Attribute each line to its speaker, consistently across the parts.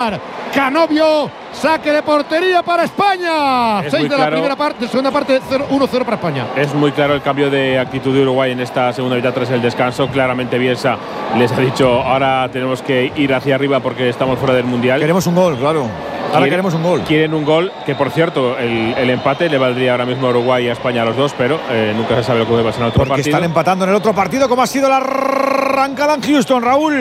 Speaker 1: igualar. Canovio, saque de portería para España. 6 de la primera parte, segunda parte 1-0 para España.
Speaker 2: Es muy claro el cambio de actitud de Uruguay en esta segunda mitad tras el descanso. Claramente Bielsa les ha dicho, ahora tenemos que ir hacia arriba porque estamos fuera del Mundial.
Speaker 3: Queremos un gol, claro. Ahora queremos un gol.
Speaker 2: Quieren un gol, que por cierto, el empate le valdría ahora mismo a Uruguay y a España a los dos, pero nunca se sabe lo que puede pasar en otro
Speaker 3: partido. Porque están empatando en el otro partido, como ha sido la arrancada en Houston, Raúl.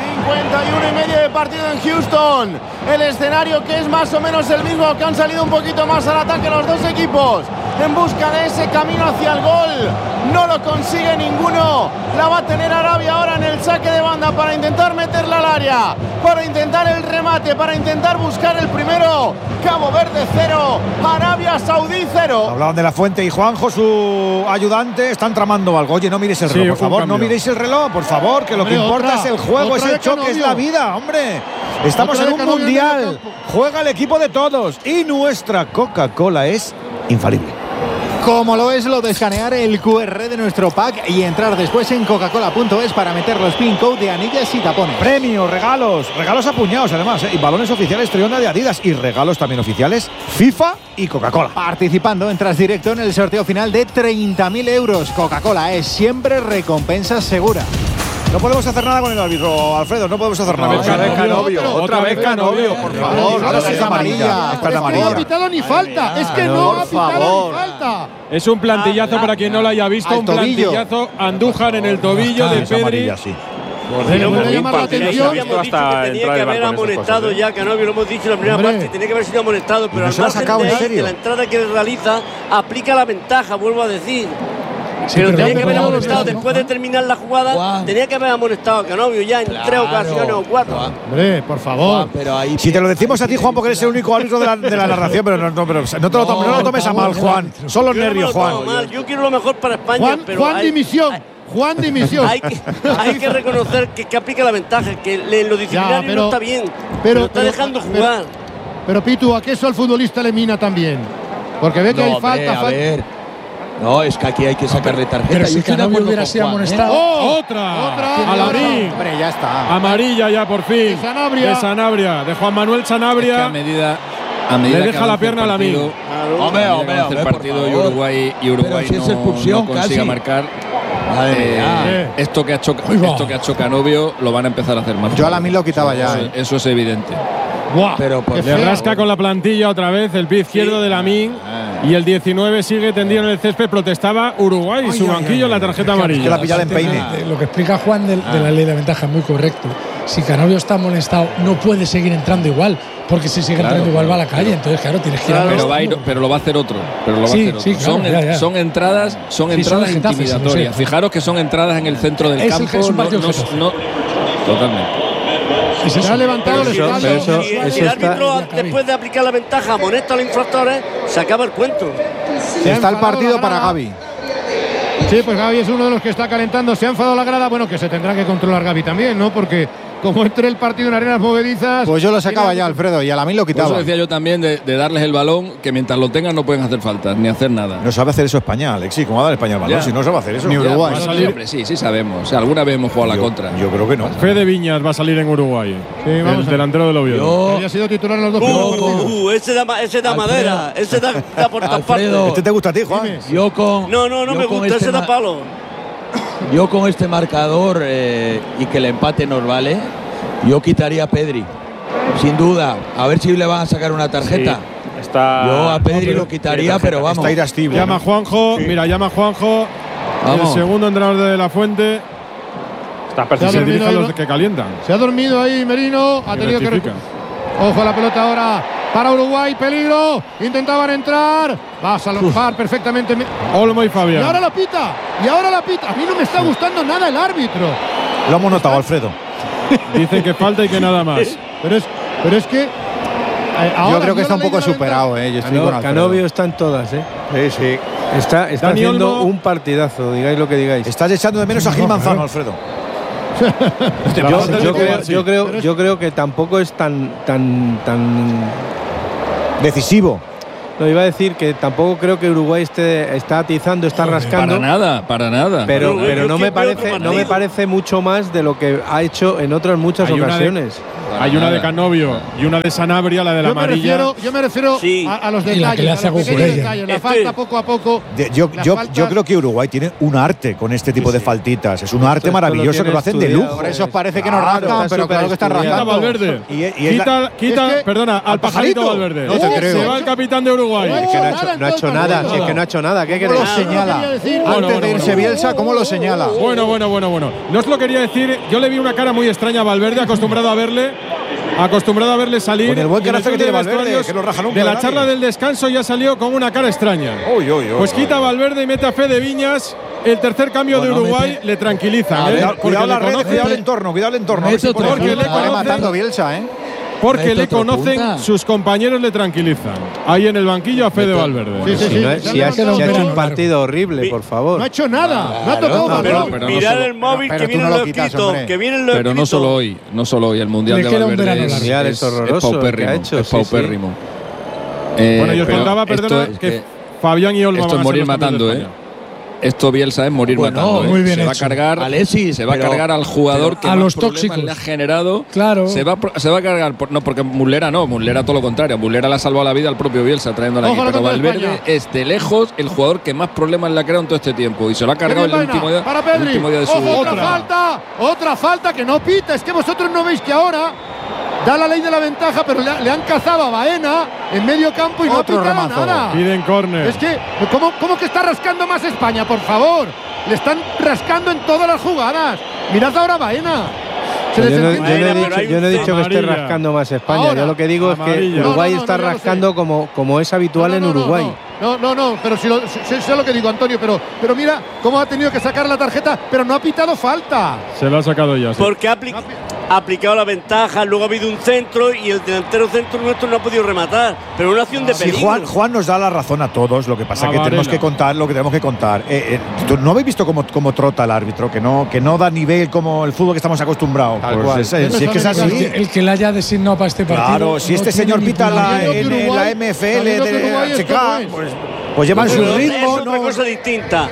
Speaker 4: 51,5 de partido en Houston. El escenario que es más o menos el mismo, que han salido un poquito más al ataque los dos equipos en busca de ese camino hacia el gol. No lo consigue ninguno. La va a tener Arabia ahora en el saque de banda para intentar meterla al área, para intentar el remate, para intentar buscar el primero. Cabo Verde 0, Arabia Saudí 0.
Speaker 3: Hablaban de La Fuente y Juanjo, su ayudante, están tramando algo. Oye, no miréis el reloj, por favor, no miréis el reloj, por favor, que lo que importa es el juego, es el choque, es la vida, hombre. Estamos en un mundial, juega el equipo de todos y nuestra Coca-Cola es infalible.
Speaker 5: Como lo es lo de escanear el QR de nuestro pack y entrar después en coca-cola.es para meter los pin code de anillas y tapones.
Speaker 3: Premios, regalos apuñados además, y balones oficiales Triona de Adidas y regalos también oficiales FIFA y Coca-Cola.
Speaker 5: Participando entras directo en el sorteo final de 30.000 euros. Coca-Cola es siempre recompensa segura.
Speaker 3: No podemos hacer nada con el árbitro, Alfredo, no podemos hacer nada.
Speaker 2: Otra vez Canovio, por favor.
Speaker 3: Ahora sí es amarilla.
Speaker 1: No ha pitado ni falta. Es que no ha pitado ni falta.
Speaker 6: Es un plantillazo para quien no lo haya visto. Un plantillazo Andújar en el tobillo de Pedri.
Speaker 1: Llamar la atención.
Speaker 7: Habíamos dicho que tenía que haber amonestado ya, Canovio, lo hemos dicho en la primera parte, tenía que haber sido amonestado, pero al margen de la entrada que realiza, aplica la ventaja, vuelvo a decir. Pero tenía que haber amonestado después de terminar la jugada. Tenía que haber amonestado a Canovio ya en 3 ocasiones o 4.
Speaker 1: Hombre, por favor.
Speaker 3: Pero ahí si te lo decimos a ti, Juan, porque eres el único árbitro de la narración, pero no lo tomes a mal, Juan. Son los nervios, Juan.
Speaker 7: Yo quiero lo mejor para España.
Speaker 1: Juan dimisión. Juan dimisión.
Speaker 7: Hay que reconocer que aplica la ventaja, que en lo disciplinario no está bien. Pero está dejando jugar.
Speaker 1: Pero Pitu, ¿a qué eso al futbolista le mina también? Porque ve que hay falta.
Speaker 8: No, es que aquí hay que sacarle tarjeta.
Speaker 9: Pero si Canovio hubiera sido amonestado.
Speaker 6: ¡Otra! Alarín.
Speaker 5: Hombre, ya está.
Speaker 6: Amarilla ya por fin.
Speaker 1: De
Speaker 6: Sanabria. De Juan Manuel Sanabria.
Speaker 10: Es que a medida
Speaker 6: le deja la pierna a Lamine.
Speaker 10: Hombre, el partido y Uruguay
Speaker 8: si es expulsión,
Speaker 10: no consigue
Speaker 8: casi
Speaker 10: marcar. Esto que ha hecho Canovio lo van a empezar a hacer más.
Speaker 5: Yo a Lamine lo quitaba ya.
Speaker 10: Eso es evidente.
Speaker 6: Pero le rasca con la plantilla otra vez el pie izquierdo de Lamine. Y el 19 sigue tendido en el césped. Protestaba Uruguay y su banquillo en la tarjeta amarilla.
Speaker 3: Que la pillada en peine.
Speaker 9: Lo que explica Juan de la ley de ventaja es muy correcto. Si Canovio está amonestado, no puede seguir entrando igual. Porque si sigue entrando igual va a la calle. Entonces, claro, tienes que ir
Speaker 10: pero lo va a hacer otro. Son entradas intimidatorias. Fijaros que son entradas en el centro del campo. Totalmente.
Speaker 1: Se ha levantado el
Speaker 7: si el árbitro, después de aplicar la ventaja, amonesta a los infractores, se acaba el cuento.
Speaker 5: Está el partido para Gavi.
Speaker 1: Sí, pues Gavi es uno de los que está calentando. Se ha enfadado la grada. Bueno, que se tendrá que controlar Gavi también, ¿no? Porque como entre el partido en arenas movedizas.
Speaker 5: Pues yo lo sacaba ya, Alfredo, y a Lamine lo quitaba.
Speaker 10: Eso decía yo también de darles el balón, que mientras lo tengan no pueden hacer falta, ni hacer nada.
Speaker 3: No sabe hacer eso España, Alexis. ¿Cómo va a dar España el balón? Si no sabe hacer eso.
Speaker 5: Ni Uruguay.
Speaker 10: Hombre, sí sabemos. O sea, alguna vez hemos jugado a la contra.
Speaker 3: Yo creo que no.
Speaker 6: Fede Viñas va a salir en Uruguay. Sí, vamos, el delantero del Oviedo.
Speaker 1: Ha sido titular en los dos primeros partidos.
Speaker 7: Ese da madera. Ese da por todas partes.
Speaker 3: ¿Este te gusta a ti, Juan?
Speaker 7: No me gusta. Ese da palo.
Speaker 8: Yo con este marcador y que el empate nos vale, yo quitaría a Pedri, sin duda. A ver si le van a sacar una tarjeta.
Speaker 2: Sí,
Speaker 8: yo a Pedri lo quitaría, pero vamos.
Speaker 3: Está irascible.
Speaker 6: Llama Juanjo, llama Juanjo. El segundo entrenador de La Fuente.
Speaker 2: Está persiguiendo.
Speaker 6: Se dirige a los que calientan.
Speaker 1: Se ha dormido ahí Merino. Ha tenido que. Ojo a la pelota ahora. Para Uruguay, peligro. Intentaban entrar. Va a salvar perfectamente.
Speaker 6: Olmo y Fabián.
Speaker 1: Y ahora la pita. A mí no me está gustando nada el árbitro.
Speaker 3: Lo hemos notado, Alfredo.
Speaker 6: Dicen que falta y que nada más.
Speaker 1: Pero es que.
Speaker 5: Yo creo que está un poco superado, Yo estoy con
Speaker 11: Canovio está en todas,
Speaker 3: Sí.
Speaker 11: Está haciendo un partidazo, digáis lo que digáis.
Speaker 3: Estás echando de menos a Gil Manzano, Alfredo.
Speaker 11: Yo creo que tampoco es tan
Speaker 3: decisivo.
Speaker 11: No, iba a decir que tampoco creo que Uruguay está atizando, está rascando.
Speaker 10: Para nada.
Speaker 11: Pero no me parece mucho más de lo que ha hecho en otras muchas ocasiones.
Speaker 6: Hay una de Canovio y una de Sanabria, la de la amarilla.
Speaker 1: Yo me refiero a los detalles, a los pequeños detalles. La falta poco a poco.
Speaker 3: Yo creo que Uruguay tiene un arte con este tipo de faltitas. Es un arte maravilloso que lo hacen de lujo.
Speaker 5: Por eso parece que no rascan, pero claro que están rascando.
Speaker 6: Valverde. Quita, perdona, al pajarito Valverde.
Speaker 3: No te creo.
Speaker 6: Se va el capitán de Uruguay.
Speaker 11: Es que no ha hecho nada. Si es que no ha hecho nada. ¿Qué queréis?
Speaker 5: ¿Cómo lo señala? Antes de irse Bielsa, ¿cómo lo señala?
Speaker 6: Bueno. No os lo quería decir. Yo le vi una cara muy extraña a Valverde, acostumbrado a verle salir.
Speaker 3: Con el buen carácter que tiene Valverde, que no raja nunca.
Speaker 6: De la charla del descanso ya salió con una cara extraña. Pues quita a Valverde y mete a Fede Viñas. El tercer cambio de Uruguay le tranquiliza.
Speaker 3: Cuidado la red, cuidado el entorno.
Speaker 6: Porque le
Speaker 5: matando Bielsa,
Speaker 6: Porque le conocen, sus compañeros le tranquilizan. Ahí en el banquillo a Fede Valverde.
Speaker 11: Si ha hecho un partido horrible, por favor.
Speaker 1: No ha hecho nada. No ha tocado.
Speaker 7: Pero mirar el móvil que viene loquito.
Speaker 10: Pero no solo hoy. El Mundial de Valverde es horroroso. Es paupérrimo.
Speaker 6: Bueno, yo os contaba, perdona, que Fabián y Olmo
Speaker 10: esto es morir matando, Esto Bielsa es morir matando.
Speaker 5: Muy bien
Speaker 10: se va a cargar
Speaker 8: Alexis,
Speaker 10: se va a cargar al jugador que
Speaker 9: a
Speaker 10: más
Speaker 9: los
Speaker 10: problemas
Speaker 9: tóxicos
Speaker 10: le ha generado.
Speaker 9: Claro.
Speaker 10: Se va a cargar no porque Muslera todo lo contrario. Muslera le ha salvado la vida al propio Bielsa trayéndola aquí, pero Valverde es de lejos el jugador que más problemas le ha creado en todo este tiempo y se lo ha cargado el último día de su
Speaker 1: vida. Otra falta que no pita. Es que vosotros no veis que ahora da la ley de la ventaja, pero le han cazado a Baena en medio campo y no ha pitado nada.
Speaker 6: Piden córner.
Speaker 1: Es que, ¿cómo que está rascando más España, por favor? Le están rascando en todas las jugadas. Mirad ahora a Baena.
Speaker 11: Yo no he dicho que esté rascando más España. Ahora, yo lo que digo es que Uruguay está rascando como es habitual en Uruguay.
Speaker 1: No, pero sé lo que digo, Antonio, pero mira cómo ha tenido que sacar la tarjeta, pero no ha pitado falta.
Speaker 6: Se lo ha sacado ya.
Speaker 7: Porque ha aplicado la ventaja, luego ha habido un centro y el delantero centro nuestro no ha podido rematar, pero una acción de peligro.
Speaker 3: Sí, Juan nos da la razón a todos, lo que pasa es que tenemos que contar lo que tenemos que contar. ¿No habéis visto cómo trota el árbitro? Que no da nivel como el fútbol que estamos acostumbrados. Si es que es así.
Speaker 9: El que le haya designado para este partido.
Speaker 3: Claro, si este señor pita en la MFL de HK, pues llevan su ritmo.
Speaker 7: Es otra cosa distinta.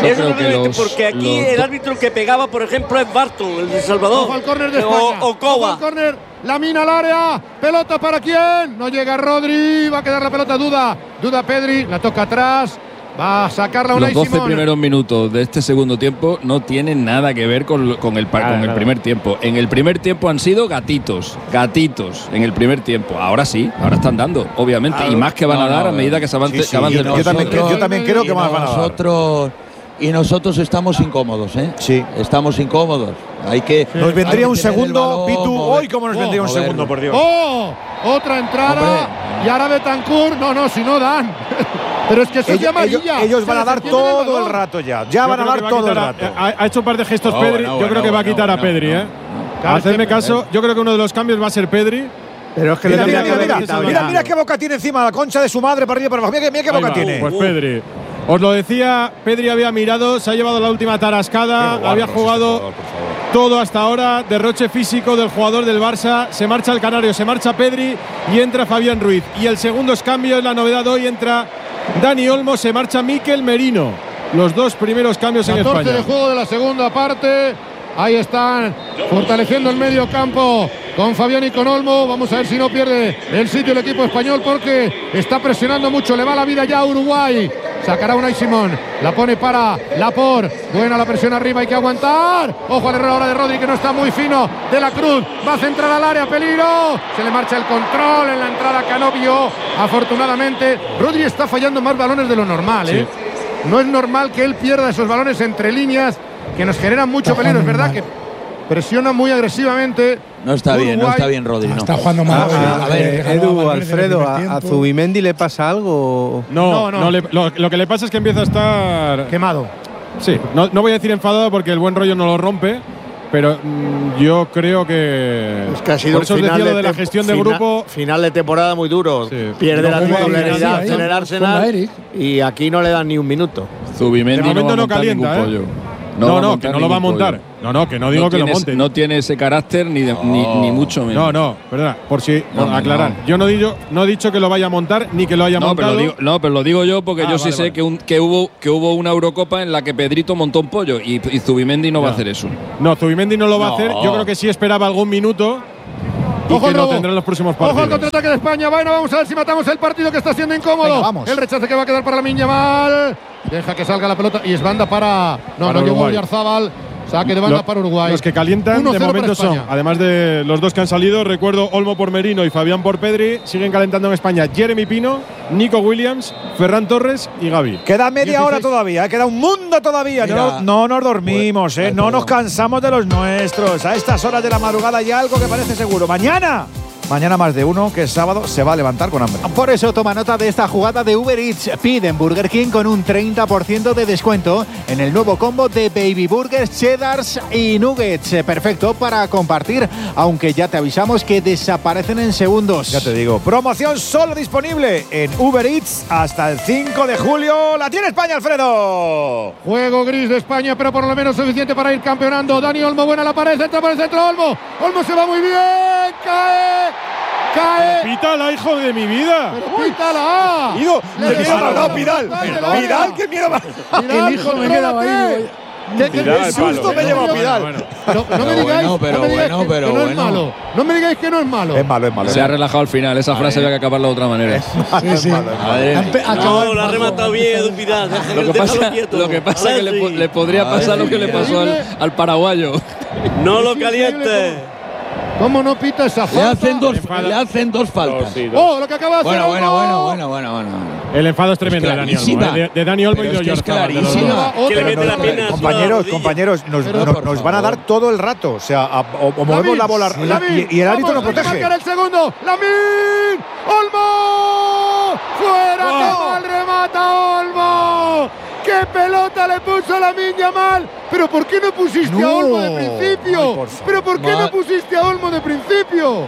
Speaker 7: Porque aquí el árbitro que pegaba, por ejemplo, es Barton, el de Salvador.
Speaker 1: Ojo al córner de España.
Speaker 7: O Coba.
Speaker 1: Córner, la mina al área. ¿Pelota para quién? No llega Rodri. Va a quedar la pelota Duda Pedri. La toca atrás. Va a sacarla Unai
Speaker 10: Simón. Los 12
Speaker 1: Simón.
Speaker 10: primeros minutos de este segundo tiempo no tienen nada que ver con el primer tiempo. En el primer tiempo han sido gatitos en el primer tiempo. Ahora sí, ahora están dando, obviamente. Claro. Y más que van a dar a medida que se avance el
Speaker 3: yo también creo que más van a dar.
Speaker 8: Y nosotros estamos incómodos,
Speaker 3: Sí.
Speaker 8: Estamos incómodos.
Speaker 3: Nos vendría un segundo, Pitu. Hoy, ¿cómo nos vendría un segundo, por Dios?
Speaker 1: Otra entrada. Y ahora Betancur. No, si no dan. Pero es que eso es amarilla.
Speaker 3: Ellos van a dar todo el rato ya. Ya van a dar todo el rato.
Speaker 6: Ha hecho un par de gestos Pedri. Yo creo que va a quitar a Pedri, Hacedme caso. Yo creo que uno de los cambios va a ser Pedri.
Speaker 3: Pero es que mira qué boca tiene encima, la concha de su madre para arriba para abajo. Mira qué boca tiene.
Speaker 6: Pues Pedri. Os lo decía, Pedri había mirado, se ha llevado la última tarascada, había jugado todo hasta ahora, derroche físico del jugador del Barça, se marcha el canario, se marcha Pedri y entra Fabián Ruiz. Y el segundo cambio es la novedad hoy, entra Dani Olmo, se marcha Mikel Merino. Los dos primeros cambios en España.
Speaker 1: 14 de juego de la segunda parte. Ahí están, fortaleciendo el medio campo con Fabián y con Olmo. Vamos a ver si no pierde el sitio el equipo español porque está presionando mucho. Le va la vida ya a Uruguay. Sacará Unai Simón. La pone para Laporte. Buena la presión arriba, hay que aguantar. Ojo al error ahora de Rodri, que no está muy fino. De la Cruz va a centrar al área, peligro. Se le marcha el control en la entrada Canovio. Afortunadamente, Rodri está fallando más balones de lo normal,
Speaker 6: Sí.
Speaker 1: No es normal que él pierda esos balones entre líneas que nos generan mucho peligro. Es verdad que presiona muy agresivamente.
Speaker 8: No está bien Rodri. No.
Speaker 9: Está jugando mal.
Speaker 11: A ver, Edu, Alfredo, ¿a Zubimendi le pasa algo?
Speaker 6: No. Lo que le pasa es que empieza a estar
Speaker 1: quemado.
Speaker 6: Sí, no voy a decir enfadado porque el buen rollo no lo rompe, pero yo creo que
Speaker 12: es que ha sido
Speaker 6: por eso os decía lo de la gestión de grupo.
Speaker 12: Final de temporada muy duro. Sí. Pierde la titularidad en el Arsenal y aquí no le dan ni un minuto.
Speaker 10: Zubimendi
Speaker 6: de momento no calienta, No, que no lo va a montar.
Speaker 10: Pollo.
Speaker 6: No, que no digo que lo monte.
Speaker 10: No tiene ese carácter ni mucho menos.
Speaker 6: No, perdona, por si aclarar. Yo no he dicho que lo vaya a montar ni que lo haya montado.
Speaker 10: Pero lo digo yo porque yo sí sé que hubo una Eurocopa en la que Pedrito montó un pollo y Zubimendi no va a hacer eso.
Speaker 6: No, Zubimendi no lo va a hacer. Yo creo que sí esperaba algún minuto. y que lo tendrá en los próximos partidos.
Speaker 1: Ojo al contraataque de España. Bueno, vamos a ver si matamos el partido que está siendo incómodo.
Speaker 3: Venga, vamos.
Speaker 1: El rechace que va a quedar para Lamine Yamal. Deja que salga la pelota y es banda para… No llegó Oyarzábal. Saque de banda para Uruguay.
Speaker 6: Los que calientan de momento son, además de los dos que han salido, recuerdo Olmo por Merino y Fabián por Pedri, siguen calentando en España Jeremy Pino, Nico Williams, Ferran Torres y Gavi.
Speaker 3: Queda media hora todavía, queda un mundo todavía. Mira, no nos dormimos, no nos cansamos de los nuestros. A estas horas de la madrugada hay algo que parece seguro. Mañana más de uno, que es sábado, se va a levantar con hambre.
Speaker 5: Por eso toma nota de esta jugada de Uber Eats. Pide en Burger King con un 30% de descuento en el nuevo combo de Baby Burgers, Cheddars y Nuggets. Perfecto para compartir, aunque ya te avisamos que desaparecen en segundos.
Speaker 3: Ya te digo, promoción solo disponible en Uber Eats hasta el 5 de julio. ¡La tiene España, Alfredo!
Speaker 1: Juego gris de España, pero por lo menos suficiente para ir campeonando. Dani Olmo, buena la pared, entra por el centro Olmo. Olmo se va muy bien, cae.
Speaker 6: ¡Pítala, hijo de mi vida!
Speaker 1: ¡Pero pítala!
Speaker 3: ¡Ido! ¡Qué miedo me ha dado Pidal! ¡Pidal, qué miedo me ha dado!
Speaker 9: El hijo me quedaba ahí.
Speaker 3: ¡Qué susto me lleva Pidal!
Speaker 1: No me digáis que no es malo. No me digáis que no es malo.
Speaker 3: Es malo.
Speaker 10: Se ha relajado al final. Esa frase había que acabarla de otra manera.
Speaker 9: Sí.
Speaker 7: No, lo ha rematado bien, Pidal.
Speaker 10: Lo que pasa es que le podría pasar lo que le pasó al paraguayo.
Speaker 7: No lo caliente.
Speaker 1: ¿Cómo no pita esa falta?
Speaker 8: Le hacen dos faltas.
Speaker 1: Lo que acaba de hacer.
Speaker 8: Bueno.
Speaker 6: El enfado es tremendo de Dani Olmo. De Dani Olmo y de Oyarzábal.
Speaker 7: Que le mete la pierna.
Speaker 3: Compañeros, nos van a dar todo el rato. O sea, o movemos la bola y el árbitro nos protege.
Speaker 1: Marcar el segundo. ¡Lamine! ¡Olmo! ¡Fuera! ¡Qué mal remata Olmo! ¡Qué pelota le puso Lamine Yamal! ¿Pero por qué no pusiste a Olmo de principio? ¿Pero por qué no pusiste a Olmo de principio?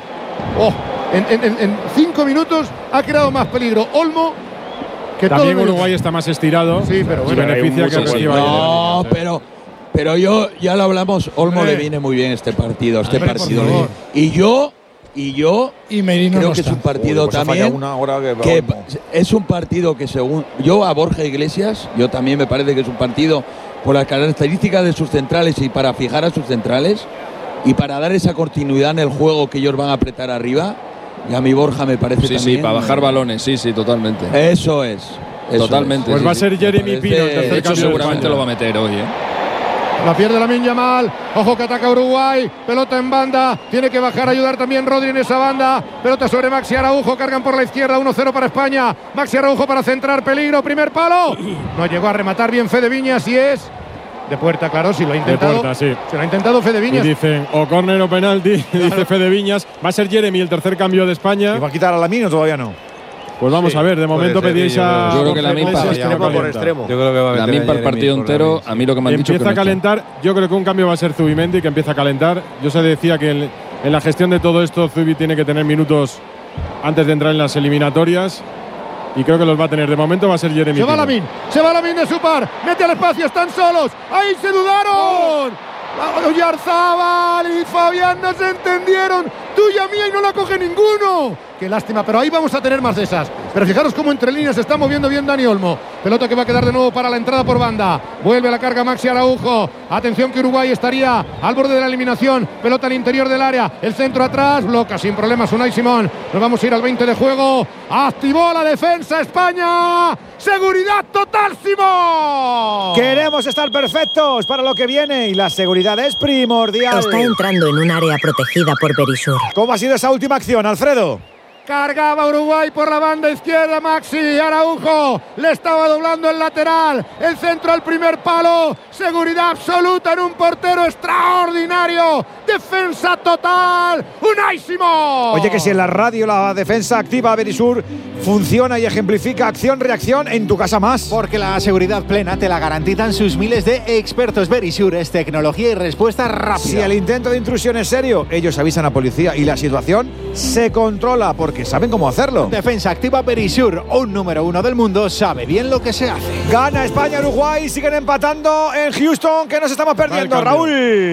Speaker 1: En 5 minutos ha creado más peligro Olmo que
Speaker 6: también
Speaker 1: todo
Speaker 6: Uruguay está más estirado.
Speaker 1: Sí, pero
Speaker 6: bueno, beneficia que reciba.
Speaker 8: No, pero yo ya lo hablamos. Olmo le viene muy bien este partido. Y Merino creo que es un partido también que es un partido que según yo a Borja Iglesias, yo también me parece que es un partido por las características de sus centrales y para fijar a sus centrales y para dar esa continuidad en el juego que ellos van a apretar arriba. Y a mi Borja me parece también.
Speaker 10: Sí, para bajar balones, sí, totalmente.
Speaker 8: Eso es.
Speaker 10: Totalmente.
Speaker 6: Pues va a ser Jeremy Pino.
Speaker 10: De hecho, seguramente lo va a meter hoy,
Speaker 1: La pierde Lamine Yamal. Ojo que ataca Uruguay. Pelota en banda. Tiene que bajar a ayudar también Rodri en esa banda. Pelota sobre Maxi Araujo. Cargan por la izquierda. 1-0 para España. Maxi Araujo para centrar. Peligro. Primer palo. No llegó a rematar bien Fede Viñas y es de puerta, claro. Si lo ha intentado.
Speaker 6: Puerta, sí.
Speaker 1: Se lo ha intentado Fede Viñas.
Speaker 6: Y dicen o córner o penalti. Dice Fede Viñas. Va a ser Jeremy el tercer cambio de España.
Speaker 3: ¿Y va a quitar a Lamine o todavía no?
Speaker 6: Pues vamos a ver, de momento pedíais a…
Speaker 10: Yo creo que Lamine
Speaker 12: por extremo.
Speaker 11: Yo creo que va a
Speaker 10: Lamine para el partido entero, a mí lo que me han dicho…
Speaker 6: Empieza a calentar, yo creo que un cambio va a ser Zubimendi, que empieza a calentar. Yo se decía que en la gestión de todo esto Zubi tiene que tener minutos antes de entrar en las eliminatorias. Y creo que los va a tener. De momento va a ser Jeremy.
Speaker 1: Se va Lamine de su par. Mete al espacio, están solos. ¡Ahí se dudaron! Oyarzábal y Fabián no se entendieron. Tuya, mía y no la coge ninguno. Qué lástima, pero ahí vamos a tener más de esas. Pero fijaros cómo entre líneas se está moviendo bien Dani Olmo. Pelota que va a quedar de nuevo para la entrada por banda. Vuelve a la carga Maxi Araujo. Atención que Uruguay estaría al borde de la eliminación. Pelota al interior del área. El centro atrás. Bloca sin problemas Unai Simón. Nos vamos a ir al 20 de juego. Activó la defensa España. ¡Seguridad total, Simón!
Speaker 3: Queremos estar perfectos para lo que viene y la seguridad es primordial.
Speaker 13: Está entrando en un área protegida por Verisur.
Speaker 3: ¿Cómo ha sido esa última acción, Alfredo?
Speaker 1: Cargaba Uruguay por la banda izquierda, Maxi Araujo le estaba doblando el lateral, el centro al primer palo, seguridad absoluta en un portero extraordinario, defensa total, Unai Simón.
Speaker 3: Oye, que si en la radio la defensa activa Verisur funciona y ejemplifica acción-reacción, en tu casa más.
Speaker 5: Porque la seguridad plena te la garantizan sus miles de expertos. Verisur es tecnología y respuesta rápida.
Speaker 3: Si el intento de intrusión es serio, ellos avisan a policía y la situación se controla porque saben cómo hacerlo.
Speaker 5: Defensa activa Verisur, un número 1 del mundo, sabe bien lo que se hace.
Speaker 3: Gana España, Uruguay, siguen empatando en Houston, que nos estamos perdiendo, Raúl.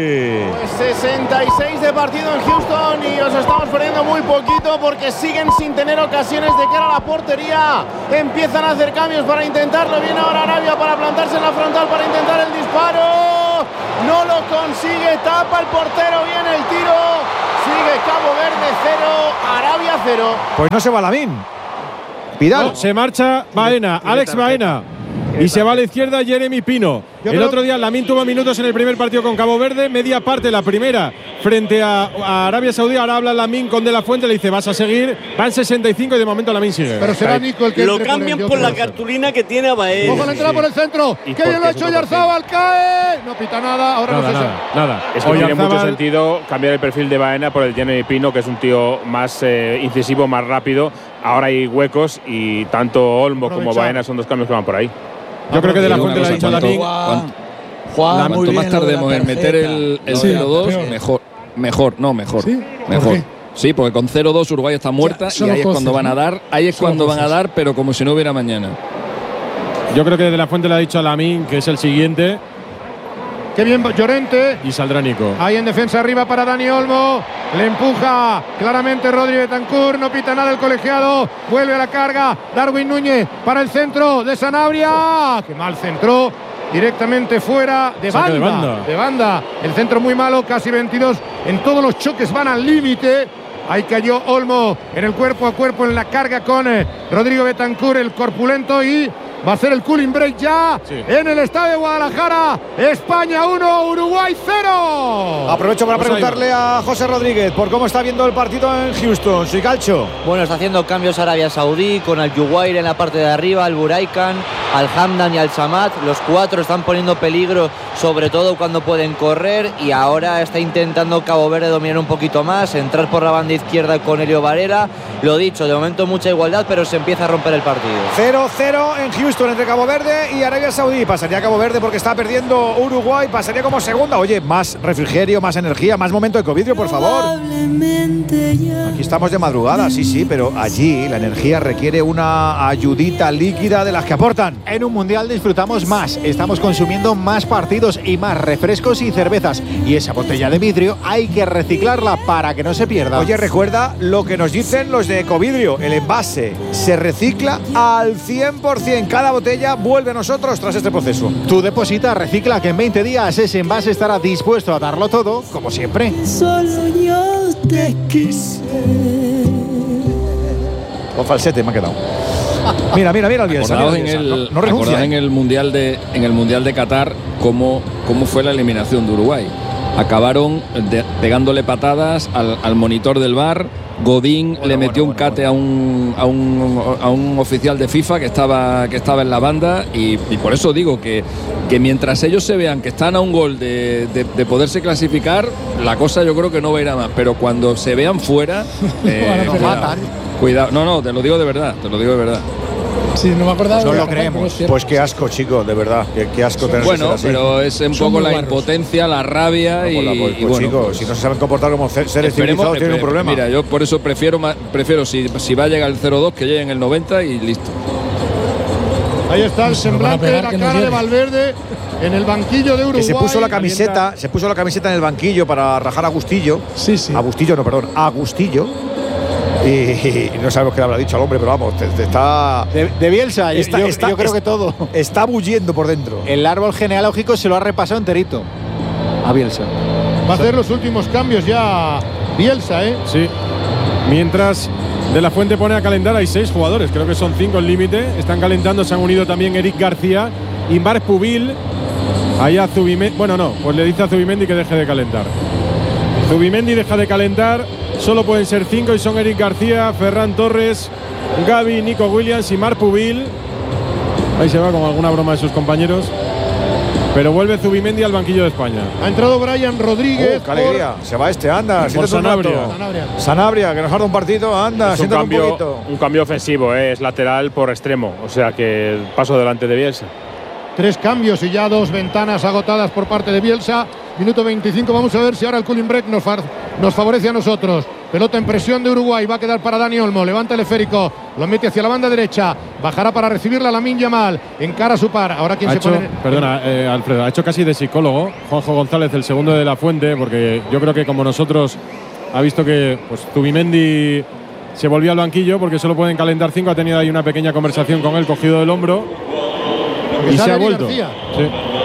Speaker 4: Pues 66 de partido en Houston y os estamos perdiendo muy poquito porque siguen sin tener ocasiones de cara a la portería. Empiezan a hacer cambios para intentarlo. Viene ahora Arabia para plantarse en la frontal para intentar el disparo. No lo consigue, tapa el portero bien el tiro. Sigue Cabo Verde 0, Arabia 0.
Speaker 3: Pues no se va Lamine. Vidal.
Speaker 6: No, se marcha Baena, Alex Baena. Y se va a la izquierda Jeremy Pino. El otro día Lamine tuvo minutos en el primer partido con Cabo Verde, media parte la primera frente a Arabia Saudí. Ahora habla Lamine con De La Fuente, le dice vas a seguir, van 65 y de momento Lamine sigue.
Speaker 1: Pero será Nico el que
Speaker 7: lo cambian por la cartulina que tiene a Baena.
Speaker 1: Ojo a la entrada por el centro. Que bien lo ha hecho Oyarzabal, cae. No pita nada, ahora no se sabe.
Speaker 2: Nada. Es que tiene mucho sentido cambiar el perfil de Baena por el Jeremy Pino, que es un tío más incisivo, más rápido. Ahora hay huecos y tanto Olmo como Baena son dos cambios que van por ahí.
Speaker 6: Yo creo que De La Fuente le ha dicho a Lamine.
Speaker 10: Cuanto más tardemos en meter el 0-2, mejor. ¿Sí? Mejor. Sí, porque con 0-2 Uruguay está muerta y ahí es cuando van a dar. Ahí es cuando van a dar, pero como si no hubiera mañana.
Speaker 6: Yo creo que De La Fuente le ha dicho a Lamine que es el siguiente.
Speaker 1: Qué bien Llorente.
Speaker 6: Y saldrá Nico.
Speaker 1: Ahí en defensa arriba para Dani Olmo. Le empuja claramente Rodri Betancourt. No pita nada el colegiado. Vuelve a la carga. Darwin Núñez para el centro de Sanabria. Qué mal centró. Directamente fuera de banda. El centro muy malo. Casi 22. En todos los choques van al límite. Ahí cayó Olmo en el cuerpo a cuerpo en la carga con Rodrigo Betancourt, el corpulento, y va a hacer el cooling break ya en el estadio de Guadalajara. España 1, Uruguay 0.
Speaker 3: Aprovecho para preguntarle a José Rodríguez por cómo está viendo el partido en Houston. Soy Calcho.
Speaker 14: Bueno, está haciendo cambios Arabia Saudí con Al Juwair en la parte de arriba, Al Buraikan, Al Hamdan y Al Samad. Los cuatro están poniendo peligro, sobre todo cuando pueden correr, y ahora está intentando Cabo Verde dominar un poquito más, entrar por la banda izquierda con Helio Varela. Lo dicho, de momento mucha igualdad, pero se empieza a romper el partido.
Speaker 3: 0-0 en Houston entre Cabo Verde y Arabia Saudí. Pasaría Cabo Verde porque está perdiendo Uruguay, pasaría como segunda. Oye, más refrigerio, más energía, más momento de Covidrio, por favor. Aquí estamos de madrugada, sí, pero allí la energía requiere una ayudita líquida de las que aportan.
Speaker 5: En un mundial disfrutamos más, estamos consumiendo más partidos y más refrescos y cervezas, y esa botella de vidrio hay que reciclarla para que no se pierda.
Speaker 3: Oye, recuerda lo que nos dicen los de Ecovidrio, el envase se recicla al 100%, cada botella vuelve a nosotros tras este proceso.
Speaker 5: Tú deposita, recicla, que en 20 días ese envase estará dispuesto a darlo todo, como siempre.
Speaker 15: Solo yo te quise.
Speaker 3: Con falsete me ha quedado. Mira el Bielsa.
Speaker 10: No renuncia. En el mundial de Qatar cómo fue la eliminación de Uruguay. Acabaron pegándole patadas al monitor del VAR. Godín le metió un cate a un oficial de FIFA que estaba en la banda, y por eso digo que mientras ellos se vean que están a un gol de poderse clasificar, la cosa yo creo que no va a ir a más, pero cuando se vean fuera
Speaker 9: nos matan.
Speaker 10: Cuidado, no, te lo digo de verdad.
Speaker 9: Sí, no me acordaba.
Speaker 3: No lo creemos. Pues qué asco, chico, de verdad. Qué asco tener.
Speaker 10: Bueno, pero es un poco la impotencia, la rabia y bueno.
Speaker 3: Chicos, si no se saben comportar como seres civilizados, tienen un problema.
Speaker 10: Mira, yo por eso prefiero si va a llegar el 0-2, que llegue en el 90 y listo.
Speaker 1: Ahí está el semblante de la cara de Valverde en el banquillo de Uruguay.
Speaker 3: Que se puso la camiseta en el banquillo para rajar a Agustillo.
Speaker 9: Sí.
Speaker 3: Agustillo. Y no sabemos qué le habrá dicho al hombre, pero vamos, está…
Speaker 5: De Bielsa, yo creo que todo.
Speaker 3: Está bulliendo por dentro.
Speaker 5: El árbol genealógico se lo ha repasado enterito a Bielsa.
Speaker 1: Va a hacer los últimos cambios ya Bielsa, ¿eh?
Speaker 6: Sí. Mientras De La Fuente pone a calentar, hay 6 jugadores, creo que son 5 el límite. Están calentando, se han unido también Eric García y Marc Pubil. Ahí a Zubimendi, pues le dice a Zubimendi que deje de calentar. Zubimendi deja de calentar. Solo pueden ser 5 y son Eric García, Ferran Torres, Gavi, Nico Williams y Marc Pubil. Ahí se va con alguna broma de sus compañeros. Pero vuelve Zubimendi al banquillo de España.
Speaker 1: Ha entrado Brian Rodríguez.
Speaker 3: ¡Qué alegría! Se va anda.
Speaker 6: Por
Speaker 3: Sanabria, que nos hará un partido. Anda,
Speaker 2: es un cambio ofensivo, es lateral por extremo. O sea que paso delante de Bielsa.
Speaker 1: 3 cambios y ya 2 ventanas agotadas por parte de Bielsa. Minuto 25, vamos a ver si ahora el cooling break nos favorece a nosotros. Pelota en presión de Uruguay, va a quedar para Dani Olmo, levanta el esférico, lo mete hacia la banda derecha, bajará para recibirla Lamine Yamal, encara a su par. Ahora quién se pone…
Speaker 6: Perdona, Alfredo, ha hecho casi de psicólogo Juanjo González, el segundo de La Fuente, porque yo creo que como nosotros ha visto que pues Zubimendi se volvió al banquillo porque solo pueden calentar 5, ha tenido ahí una pequeña conversación con él cogido del hombro y se ha vuelto. Sí.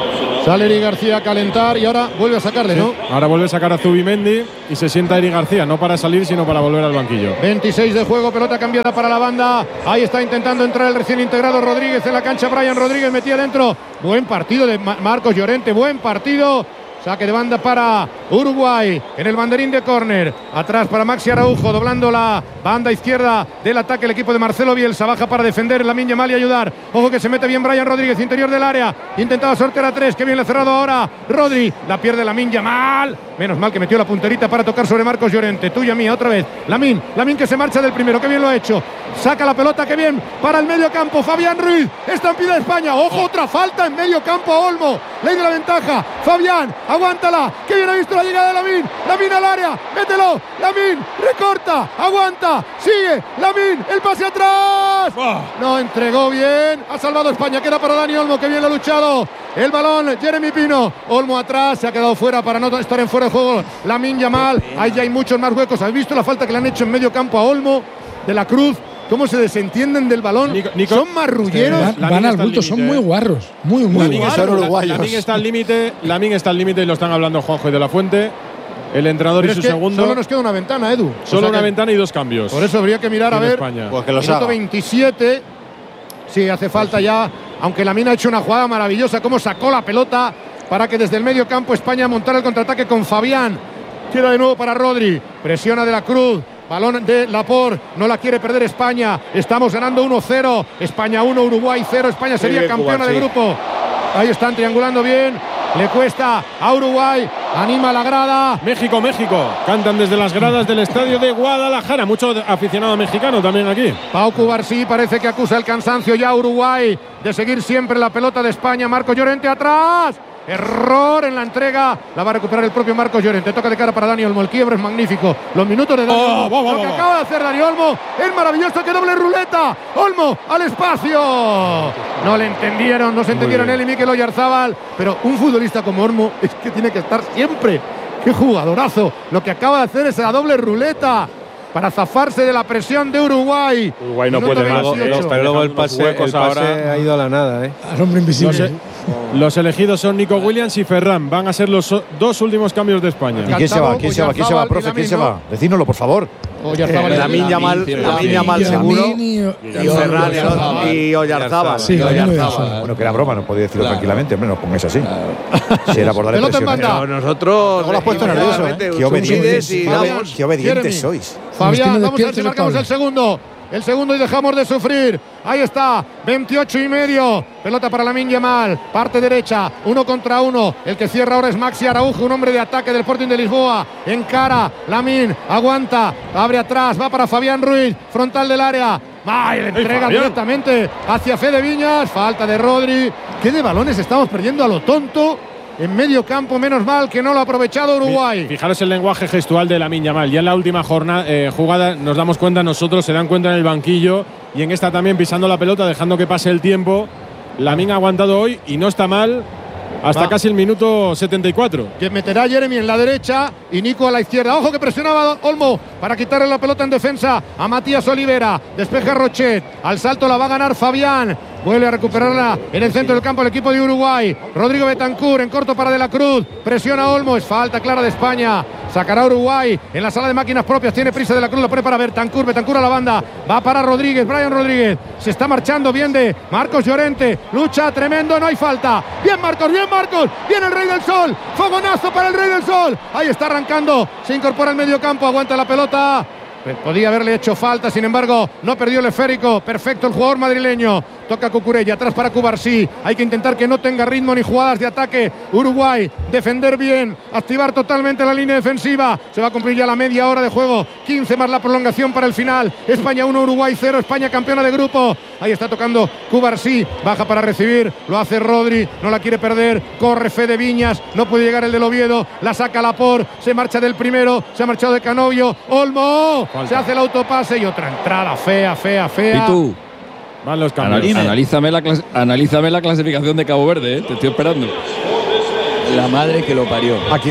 Speaker 1: Sale Eric García a calentar y ahora vuelve a sacarle, ¿no?
Speaker 6: Ahora vuelve a sacar a Zubimendi y se sienta Eric García, no para salir, sino para volver al banquillo.
Speaker 1: 26 de juego, pelota cambiada para la banda. Ahí está intentando entrar el recién integrado Rodríguez en la cancha. Brian Rodríguez metía dentro. Buen partido de Marcos Llorente, buen partido. Saque de banda para Uruguay en el banderín de córner. Atrás para Maxi Araujo, doblando la banda izquierda del ataque el equipo de Marcelo Bielsa. Baja para defender Lamine Yamal y ayudar. Ojo que se mete bien Brian Rodríguez, interior del área. Intentaba sortear a 3, que bien le ha cerrado ahora Rodri. La pierde Lamine Yamal. Menos mal que metió la punterita para tocar sobre Marcos Llorente. Tuya mía, otra vez. Lamine que se marcha del primero, que bien lo ha hecho. Saca la pelota, que bien, para el medio campo. Fabián Ruiz, estampida de España. Ojo, otra falta en medio campo a Olmo. Ley de la ventaja. Fabián, aguántala. Que bien ha visto la llegada de Lamine. Lamine al área, mételo. Lamine, recorta, aguanta, sigue. Lamine, el pase atrás. No entregó bien. Ha salvado España. Queda para Dani Olmo, que bien lo ha luchado. El balón, Jeremy Pino. Olmo atrás, se ha quedado fuera para no estar en fuera de juego. Lamine Yamal. Ahí ya hay muchos más huecos. ¿Has visto la falta que le han hecho en medio campo a Olmo de la Cruz? ¿Cómo se desentienden del balón? Nico, son marrulleros.
Speaker 9: Van al bulto, son muy guarros. Muy guarros.
Speaker 6: Son uruguayos. Lamine está al límite y lo están hablando Juanjo y de la Fuente. El entrenador
Speaker 1: pero
Speaker 6: y su segundo.
Speaker 1: Solo nos queda una ventana, Edu.
Speaker 6: Solo una ventana y 2 cambios.
Speaker 1: Por eso habría que mirar a ver.
Speaker 6: España.
Speaker 1: Pues que minuto 27. Sí, hace falta ya. Aunque Lamine ha hecho una jugada maravillosa. Cómo sacó la pelota para que desde el medio campo España montara el contraataque con Fabián. Queda de nuevo para Rodri. Presiona de la Cruz. Balón de Laporte, no la quiere perder España. Estamos ganando 1-0. España 1, Uruguay 0. España sería campeona de grupo. Ahí están triangulando bien. Le cuesta a Uruguay. Anima la grada.
Speaker 6: México. Cantan desde las gradas del estadio de Guadalajara. Mucho aficionado mexicano también aquí.
Speaker 1: Pau Cubarsí parece que acusa el cansancio ya Uruguay de seguir siempre la pelota de España. Marcos Llorente atrás. Error en la entrega. La va a recuperar el propio Marcos Llorente. Toca de cara para Dani Olmo. El quiebro es magnífico. Los minutos de Dani Olmo. Lo que acaba de hacer Dani Olmo es maravilloso. Que doble ruleta. Olmo al espacio. No le entendieron. No se entendieron él y Mikel Oyarzábal. Pero un futbolista como Olmo es que tiene que estar siempre. ¡Qué jugadorazo! Lo que acaba de hacer es la doble ruleta para zafarse de la presión de Uruguay.
Speaker 2: Uruguay no puede más.
Speaker 11: Pero luego el pase ha ido a la nada.
Speaker 9: Al hombre invisible.
Speaker 6: Los elegidos son Nico Williams y Ferran. Van a ser los 2 últimos cambios de España.
Speaker 3: ¿Y quién se va? ¿Quién se va, profe? ¿Quién se va? Decídnoslo, por favor.
Speaker 12: Lamine Yamal seguro. Y Ferran y Oyarzábal.
Speaker 3: Bueno, que era broma, no podía decirlo tranquilamente. Hombre, no pongáis así. Si era por darle presión.
Speaker 12: Nosotros
Speaker 3: lo has puesto nervioso. Qué obedientes sois.
Speaker 1: Fabián, vamos a ver si marcamos el segundo. El segundo y dejamos de sufrir. Ahí está, 28,5. Pelota para Lamine Yamal. Parte derecha, 1 contra 1. El que cierra ahora es Maxi Araujo, un hombre de ataque del Sporting de Lisboa. Encara, Lamine, aguanta, abre atrás, va para Fabián Ruiz, frontal del área. Le entrega directamente hacia Fede Viñas. Falta de Rodri. ¿Qué de balones estamos perdiendo a lo tonto? En medio campo, menos mal que no lo ha aprovechado Uruguay.
Speaker 6: Fijaros el lenguaje gestual de Lamine Yamal. Ya en la última jugada nos damos cuenta nosotros, se dan cuenta en el banquillo y en esta también pisando la pelota, dejando que pase el tiempo. Lamine ha aguantado hoy y no está mal hasta casi el minuto 74.
Speaker 1: Que meterá Jeremy en la derecha y Nico a la izquierda. Ojo que presionaba Olmo para quitarle la pelota en defensa a Matías Olivera. Despeja Rochet. Al salto la va a ganar Fabián. Vuelve a recuperarla en el centro del campo el equipo de Uruguay. Rodrigo Bentancur en corto para De la Cruz. Presiona Olmo. Es falta clara de España. Sacará Uruguay en la sala de máquinas propias. Tiene prisa De la Cruz. Lo pone para Bentancur. Bentancur a la banda. Va para Rodríguez. Brian Rodríguez. Se está marchando bien de Marcos Llorente. Lucha tremendo. No hay falta. Bien Marcos. Bien Marcos. Viene el Rey del Sol. Fogonazo para el Rey del Sol. Ahí está arrancando. Se incorpora al medio campo. Aguanta la pelota. Podía haberle hecho falta, sin embargo, no perdió el esférico. Perfecto el jugador madrileño. Toca Cucurella, atrás para Cubarsí. Hay que intentar que no tenga ritmo ni jugadas de ataque. Uruguay, defender bien, activar totalmente la línea defensiva. Se va a cumplir ya la media hora de juego. 15 más la prolongación para el final. España 1, Uruguay 0. España campeona de grupo. Ahí está tocando Cubarsí. Baja para recibir. Lo hace Rodri. No la quiere perder. Corre Fede Viñas. No puede llegar el del Oviedo. La saca Laporte. Se marcha del primero. Se ha marchado de Canovio. Olmo. Falta. Se hace el autopase y otra entrada fea.
Speaker 10: ¿Y tú?
Speaker 6: Van los cambios.
Speaker 10: Analízame la clasificación de Cabo Verde, te estoy esperando.
Speaker 8: La madre que lo parió.
Speaker 3: Aquí,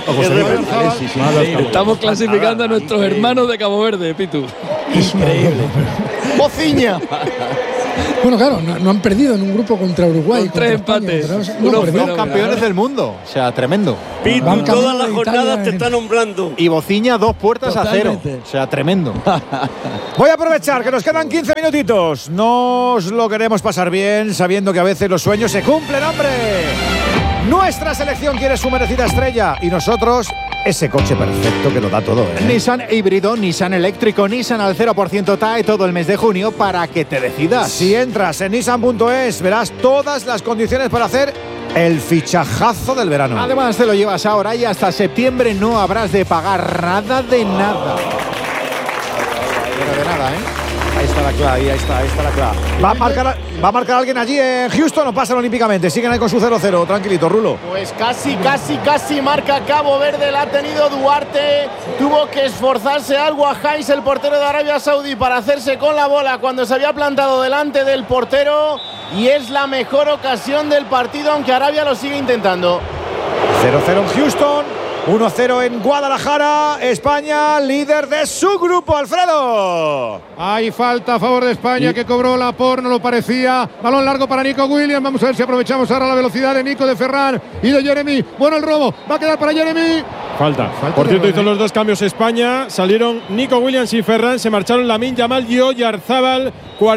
Speaker 10: estamos clasificando a nuestros hermanos de Cabo Verde, Pitu.
Speaker 12: Increíble.
Speaker 1: Mociña.
Speaker 9: Bueno, claro, no han perdido en un grupo contra Uruguay.
Speaker 10: Con 3 empates.
Speaker 5: Son campeones del mundo. O sea, tremendo.
Speaker 7: Pitu, todas las jornadas te están nombrando.
Speaker 5: Y Bociña 2 puertas a 0. O sea, tremendo.
Speaker 3: Voy a aprovechar que nos quedan 15 minutitos. Nos lo queremos pasar bien, sabiendo que a veces los sueños se cumplen, ¡hombre! Nuestra selección quiere su merecida estrella y nosotros ese coche perfecto que lo da todo, ¿eh?
Speaker 5: Nissan híbrido, Nissan eléctrico, Nissan al 0% TAE todo el mes de junio para que te decidas.
Speaker 3: Si entras en nissan.es verás todas las condiciones para hacer el fichajazo del verano.
Speaker 5: Además te lo llevas ahora y hasta septiembre no habrás de pagar nada de nada. Pero de nada, ¿eh?
Speaker 3: Ahí está la clave, ahí está la clave. ¿Va a marcar alguien allí en Houston o pasan olímpicamente? Siguen ahí con su 0-0, tranquilito, Rulo.
Speaker 4: Pues casi marca Cabo Verde, la ha tenido Duarte. Tuvo que esforzarse algo a Hais, el portero de Arabia Saudí, para hacerse con la bola cuando se había plantado delante del portero. Y es la mejor ocasión del partido, aunque Arabia lo sigue intentando.
Speaker 3: 0-0 en Houston. 1-0 en Guadalajara, España, líder de su grupo, Alfredo.
Speaker 1: Hay falta a favor de España que cobró Laporte, no lo parecía. Balón largo para Nico Williams. Vamos a ver si aprovechamos ahora la velocidad de Nico, de Ferran y de Jeremy. Bueno, el robo va a quedar para Jeremy.
Speaker 6: Falta. Por cierto, hizo los 2 cambios España. Salieron Nico Williams y Ferran. Se marcharon Lamine Yamal y Oyarzábal.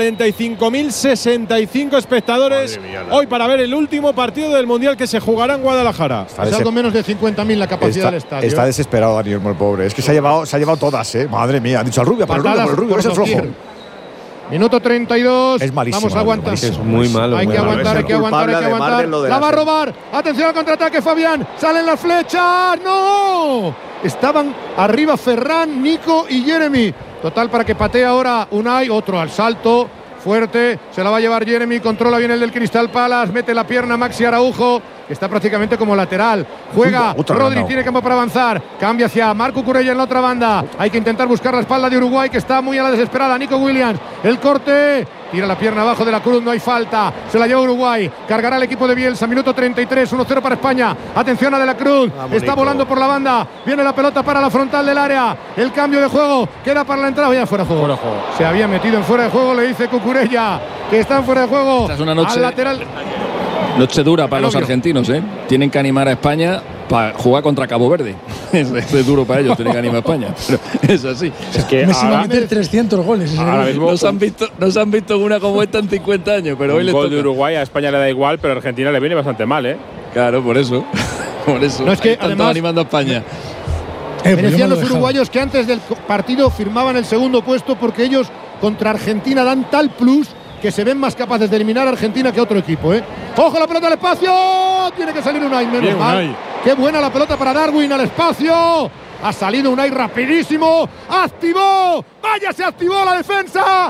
Speaker 6: 45.065 espectadores hoy para ver el último partido del Mundial que se jugará en Guadalajara.
Speaker 1: Es algo menos de 50.000 la capacidad del estadio.
Speaker 3: Está desesperado Dani Olmo, el pobre. Es que se ha llevado todas, ¿eh? Madre mía. Han dicho al Rubio, para el Rubio, es el flojo.
Speaker 1: Minuto 32.
Speaker 3: Es malísimo.
Speaker 1: Vamos a aguantar.
Speaker 11: Es muy malo.
Speaker 1: Hay que aguantar. La va a robar. Atención al contraataque, Fabián. Salen las flechas. ¡No! Estaban arriba Ferran, Nico y Jeremy. Total para que patee ahora Unai. Otro al salto. Fuerte. Se la va a llevar Jeremy. Controla bien el del Crystal Palace. Mete la pierna Maxi Araujo, que está prácticamente como lateral. Juega Rodri, tiene campo para avanzar. Cambia hacia Marco Curella en la otra banda. Hay que intentar buscar la espalda de Uruguay, que está muy a la desesperada. Nico Williams, el corte. Tira la pierna abajo de la Cruz, no hay falta. Se la lleva Uruguay. Cargará el equipo de Bielsa. Minuto 33, 1-0 para España. Atención a De la Cruz. Está volando por la banda. Viene la pelota para la frontal del área. El cambio de juego queda para la entrada. Ya fuera de juego. Se había metido en fuera de juego. Le dice Cucurella que está en fuera de juego.
Speaker 10: Esta es una noche,
Speaker 1: al lateral.
Speaker 10: Noche dura para los argentinos, ¿eh? Tienen que animar a España para jugar contra Cabo Verde. Es duro para ellos, tienen que animar a España. Pero es así.
Speaker 9: Es que Messi va a meter 300 goles.
Speaker 10: Nos han visto una como esta en 50 años. Pero hoy
Speaker 2: el gol de Uruguay a España le da igual, pero a Argentina le viene bastante mal, ¿eh?
Speaker 10: Claro, por eso.
Speaker 1: No, es que además
Speaker 10: animando a España.
Speaker 1: Me decían los uruguayos que antes del partido firmaban el segundo puesto porque ellos contra Argentina dan tal plus que se ven más capaces de eliminar a Argentina que otro equipo, ¿eh? ¡Ojo la pelota al espacio! Tiene que salir Unai, menos bien, mal. Unai. ¡Qué buena la pelota para Darwin al espacio! Ha salido Unai rapidísimo. ¡Activó! ¡Vaya, se activó la defensa!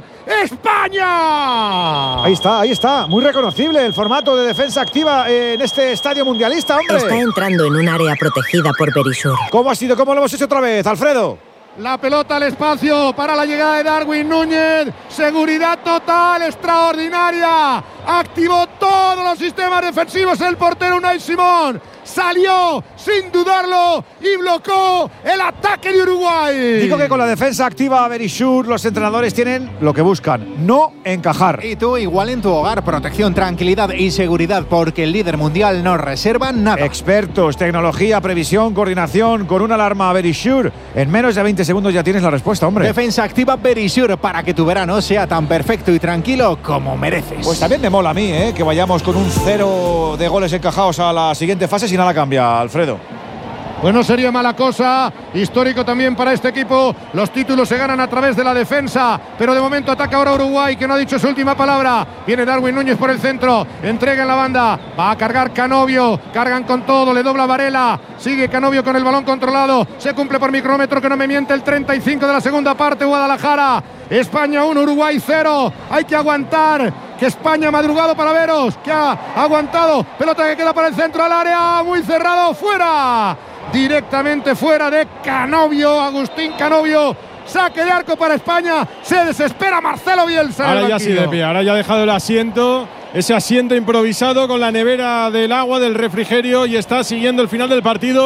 Speaker 1: ¡España!
Speaker 3: Ahí está. Muy reconocible el formato de defensa activa en este estadio mundialista, hombre.
Speaker 13: Está entrando en un área protegida por Berisur.
Speaker 3: ¿Cómo ha sido? ¿Cómo lo hemos hecho otra vez, Alfredo?
Speaker 1: La pelota al espacio para la llegada de Darwin Núñez. Seguridad total, extraordinaria. Activó todos los sistemas defensivos el portero Unai Simón. Salió sin dudarlo y bloqueó el ataque de Uruguay.
Speaker 3: Digo que con la defensa activa Berisur los entrenadores tienen lo que buscan, no encajar.
Speaker 5: Y tú igual en tu hogar, protección, tranquilidad y seguridad, porque el líder mundial no reserva nada.
Speaker 3: Expertos, tecnología, previsión, coordinación, con una alarma Berisur. En menos de 20 segundos ya tienes la respuesta, hombre.
Speaker 5: Defensa activa Berisur para que tu verano sea tan perfecto y tranquilo como mereces.
Speaker 3: Pues también me mola a mí, que vayamos con un 0 de goles encajados a la siguiente fase si nada cambia, Alfredo.
Speaker 1: Pues no sería mala cosa. Histórico también para este equipo. Los títulos se ganan a través de la defensa, pero de momento ataca ahora Uruguay, que no ha dicho su última palabra. Viene Darwin Núñez por el centro, entrega en la banda, va a cargar Canovio, cargan con todo, le dobla Varela, sigue Canovio con el balón controlado, se cumple por micrómetro, que no me miente, el 35 de la segunda parte. Guadalajara, España 1, Uruguay 0. Hay que aguantar, que España ha madrugado para veros, que ha aguantado. Pelota que queda para el centro al área, muy cerrado, fuera. Directamente fuera de Canovio, Agustín Canovio. Saque de arco para España. Se desespera Marcelo Bielsa.
Speaker 6: Ahora ya sí de pie, ahora ya ha dejado el asiento. Ese asiento improvisado con la nevera del agua, del refrigerio, y está siguiendo el final del partido.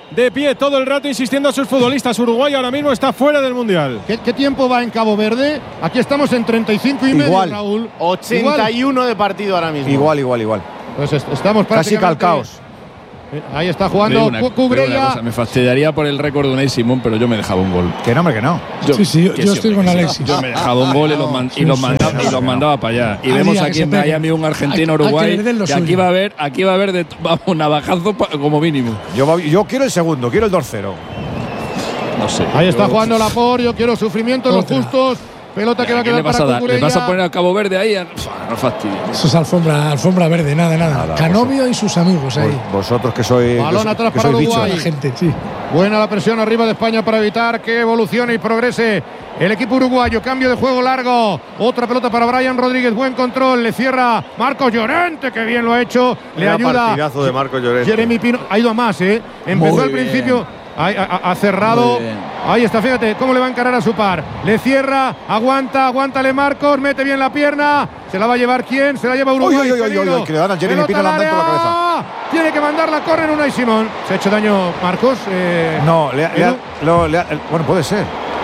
Speaker 6: de pie todo el rato insistiendo a sus futbolistas. Uruguay ahora mismo está fuera del Mundial.
Speaker 1: ¿Qué tiempo va en Cabo Verde? Aquí estamos en 35 y medio, Raúl.
Speaker 4: 81 de partido ahora mismo.
Speaker 3: Igual.
Speaker 1: Pues estamos
Speaker 3: casi calcaos.
Speaker 1: Ahí está jugando Cucurella.
Speaker 10: Me fastidiaría por el récord de Unai Simón, pero yo me dejaba un gol.
Speaker 3: Que no, hombre, que no.
Speaker 9: Yo estoy con Alexis.
Speaker 10: Yo me dejaba un gol y los mandaba para allá. Y vemos aquí en Miami un argentino-Uruguay. Que aquí va a haber vamos, navajazo como mínimo.
Speaker 3: Yo quiero el segundo, quiero el 2-0.
Speaker 10: No sé.
Speaker 1: Ahí está jugando Laporte. Yo quiero sufrimiento, los justos. Pelota que va a quedar para Cucurella.
Speaker 10: ¿Le vas a poner a Cabo Verde ahí? No fastidio.
Speaker 9: Eso es alfombra verde, nada. Canovio y sus amigos ahí.
Speaker 3: Vosotros que sois.
Speaker 1: Balón atrás para Uruguay.
Speaker 9: Gente, sí.
Speaker 1: Buena la presión arriba de España para evitar que evolucione y progrese el equipo uruguayo. Cambio de juego largo. Otra pelota para Brian Rodríguez. Buen control. Le cierra Marcos Llorente, que bien lo ha hecho. Le ayuda.
Speaker 4: Partidazo de Marcos Llorente.
Speaker 1: Jeremy Pino ha ido a más, ¿eh? Empezó al principio. Ha cerrado. Ahí está, fíjate cómo le va a encarar a su par. Le cierra, aguántale Marcos, mete bien la pierna. ¿Se la va a llevar quién? Se la lleva Uruguay.
Speaker 3: Que le dan a Jeremy Pino la cabeza.
Speaker 1: Tiene que mandar la córner Unai Simón. ¿Se ha hecho daño Marcos?
Speaker 3: No, bueno, puede ser.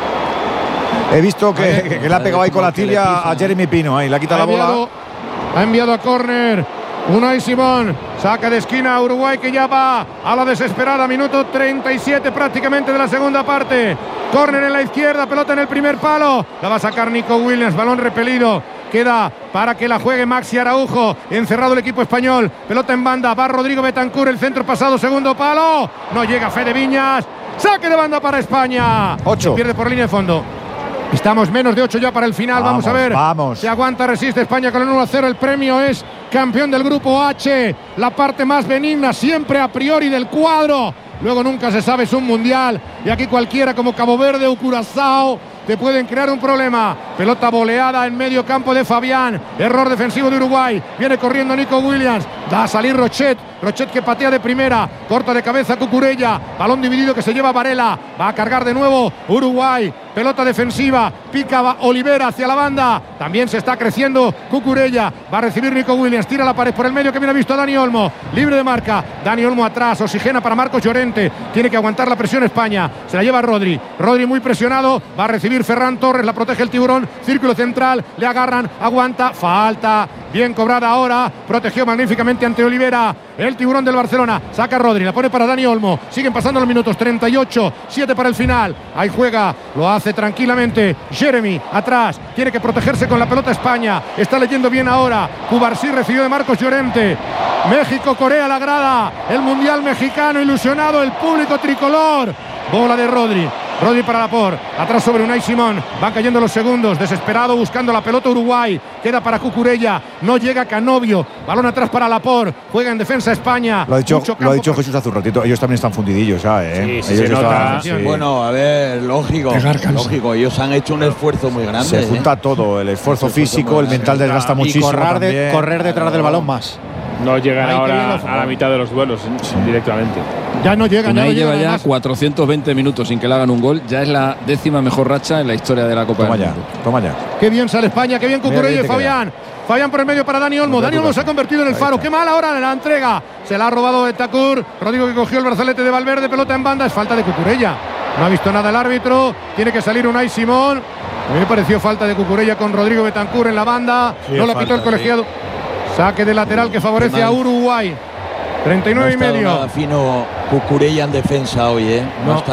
Speaker 3: He visto que le ha pegado ahí con la tibia a Jeremy Pino. Ahí le ha quitado la bola.
Speaker 1: Ha enviado a córner Unai Simón. Saca de esquina a Uruguay, que ya va a la desesperada. Minuto 37 prácticamente de la segunda parte. Córner en la izquierda, pelota en el primer palo. La va a sacar Nico Williams, balón repelido. Queda para que la juegue Maxi Araujo. Encerrado el equipo español. Pelota en banda, va Rodrigo Betancur, el centro pasado, segundo palo. No llega Fede Viñas. Saque de banda para España.
Speaker 3: 8.
Speaker 1: Se pierde por línea de fondo. Estamos menos de 8 ya para el final. Vamos a ver. Se aguanta, resiste España con el 1-0. El premio es campeón del grupo H. La parte más benigna siempre a priori del cuadro. Luego nunca se sabe, es un mundial. Y aquí cualquiera como Cabo Verde o Curazao te pueden crear un problema. Pelota voleada en medio campo de Fabián. Error defensivo de Uruguay. Viene corriendo Nico Williams. Da a salir Rochet. Rochet que patea de primera. Corta de cabeza Cucurella. Balón dividido que se lleva Varela. Va a cargar de nuevo Uruguay. Pelota defensiva. Pica Olivera hacia la banda. También se está creciendo Cucurella. Va a recibir Nico Williams. Tira la pared por el medio que viene visto a Dani Olmo. Libre de marca. Dani Olmo atrás. Oxigena para Marcos Llorente. Tiene que aguantar la presión España. Se la lleva Rodri. Rodri muy presionado. Va a recibir Ferran Torres. La protege el Tiburón. Círculo central. Le agarran. Aguanta. Falta. Bien cobrada ahora. Protegió magníficamente ante Olivera. El Tiburón del Barcelona. Saca a Rodri. La pone para Dani Olmo. Siguen pasando los minutos. 38. 7 para el final. Ahí juega. Lo hace tranquilamente Jeremy atrás, tiene que protegerse con la pelota España, está leyendo bien ahora. Cubarsí recibió de Marcos Llorente. México, Corea, la grada, el mundial mexicano, ilusionado el público tricolor. Bola de Rodri para Laporte, atrás sobre Unai Simón, van cayendo los segundos, desesperado buscando la pelota Uruguay, queda para Cucurella, no llega Canovio, balón atrás para Laporte, juega en defensa España.
Speaker 3: Lo ha dicho Jesús hace un ratito, ellos también están fundidillos ya, ¿eh?
Speaker 8: Sí, ellos están, sí. Bueno, a ver, lógico, ellos han hecho un esfuerzo muy grande.
Speaker 3: Se junta todo, el esfuerzo físico, el mental desgasta muchísimo.
Speaker 5: Y correr detrás del balón más.
Speaker 2: No llegan ahora a la mitad de los duelos directamente.
Speaker 1: Ya no llegan.
Speaker 10: Unai lleva ya 420 minutos sin que le hagan un gol. Ya es la 10ª mejor racha en la historia de la Copa del Mundo.
Speaker 3: Toma ya.
Speaker 1: Qué bien sale España, qué bien Cucurella y Fabián. Fabián por el medio para Dani Olmo. Dani Olmo se ha convertido en el faro. Qué mal ahora en la entrega. Se la ha robado Betancur. Rodrigo que cogió el brazalete de Valverde. Pelota en banda. Es falta de Cucurella. No ha visto nada el árbitro. Tiene que salir Unai Simón. A mí me pareció falta de Cucurella con Rodrigo Betancur en la banda. Sí, no la pitó el colegiado. Sí. Saque de lateral que favorece a Uruguay. 39 y medio.
Speaker 8: Nada fino Cucurella en defensa hoy, ¿eh?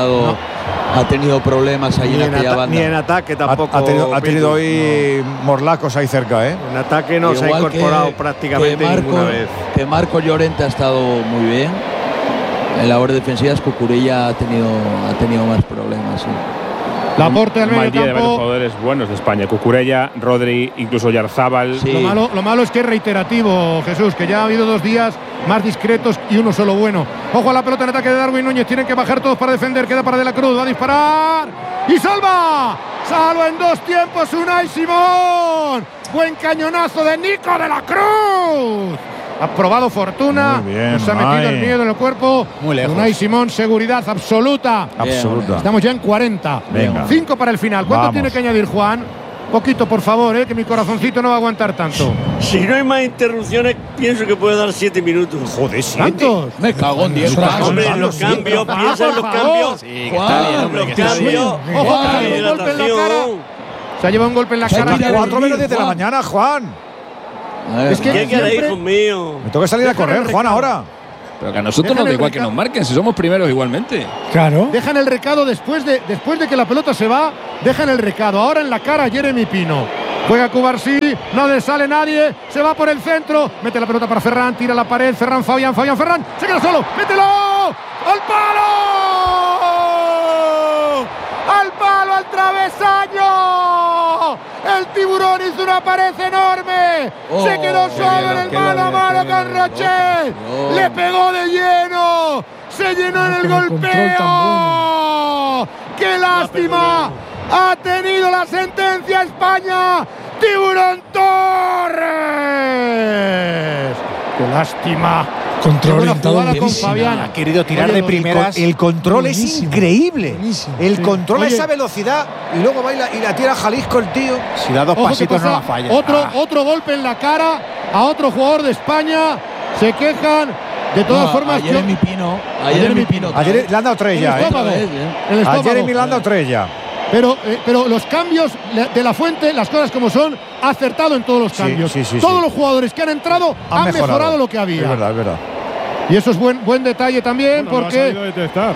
Speaker 8: Ha tenido problemas ahí en aquella banda.
Speaker 12: Ni en ataque tampoco.
Speaker 3: Ha tenido hoy morlacos ahí cerca, ¿eh?
Speaker 12: En ataque no se ha incorporado prácticamente ninguna vez.
Speaker 8: Que Marcos Llorente ha estado muy bien. En labores defensivas Cucurella ha tenido más problemas, sí.
Speaker 1: Laporte al medio
Speaker 2: campo. De varios jugadores buenos de España. Cucurella, Rodri, incluso Yarzábal.
Speaker 1: Sí. Lo malo es que es reiterativo, Jesús, que ya ha habido 2 días más discretos y uno solo bueno. Ojo a la pelota en ataque de Darwin Núñez. Tienen que bajar todos para defender. Queda para De la Cruz. Va a disparar. ¡Y salva! ¡Salva en 2 tiempos Unai Simón! Buen cañonazo de Nico De la Cruz. Ha probado fortuna, nos ha metido el miedo en el cuerpo.
Speaker 5: Muy lejos.
Speaker 1: Unai Simón, seguridad absoluta.
Speaker 3: Absoluta.
Speaker 1: Estamos ya en 40.
Speaker 3: Venga.
Speaker 1: 5 para el final. ¿Cuánto tiene que añadir Juan? Poquito, por favor, que mi corazoncito no va a aguantar tanto.
Speaker 7: Si no hay más interrupciones, pienso que puede dar 7 minutos.
Speaker 3: Joder, ¿7?
Speaker 1: ¿Cuántos?
Speaker 8: Me cago en 10.
Speaker 7: Hombre, en los cambios, piensa en los cambios.
Speaker 10: Sí, que está bien, hombre, que está bien.
Speaker 1: Ojo, que se ha llevado un golpe en la cara. Se ha llevado un golpe en la cara.
Speaker 3: 4 menos 10 de la mañana, Juan.
Speaker 1: Es que
Speaker 7: ¿Qué queréis, hijos míos?
Speaker 3: Me tengo que salir a correr, Juan, ahora.
Speaker 10: Pero que a nosotros nos da igual que nos marquen, si somos primeros igualmente.
Speaker 9: Claro.
Speaker 1: Dejan el recado después de que la pelota se va, dejan el recado. Ahora en la cara Jeremy Pino. Juega Cubarsí, no le sale nadie, se va por el centro, mete la pelota para Ferran, tira la pared, Ferran, Fabián, Ferran, se queda solo, mételo, al palo, al travesaño. El Tiburón hizo una pared enorme, se quedó solo en el mano a mano con Rochet, le pegó de lleno, se llenó en el golpeo. ¡Qué lástima! Ha tenido la sentencia España. Tiburón Torres. ¡Qué lástima!
Speaker 9: Control orientado
Speaker 1: con Fabián.
Speaker 3: Ha querido tirar de primeras. El control es increíble. El control a esa velocidad y luego va y la tira a Jalisco el tío.
Speaker 5: Si da 2 pasitos no la falla.
Speaker 1: Otro golpe en la cara a otro jugador de España. Se quejan. De todas formas,
Speaker 8: a Jeremy Pino.
Speaker 3: Ayer le han dado 3 ya. A Jeremy le han dado 3 ya.
Speaker 1: Pero los cambios de la Fuente, las cosas como son, ha acertado en todos los cambios. Todos los jugadores que han entrado han mejorado lo que había.
Speaker 3: Es verdad.
Speaker 1: Y eso es buen detalle también, porque…
Speaker 6: Lo ha detectar.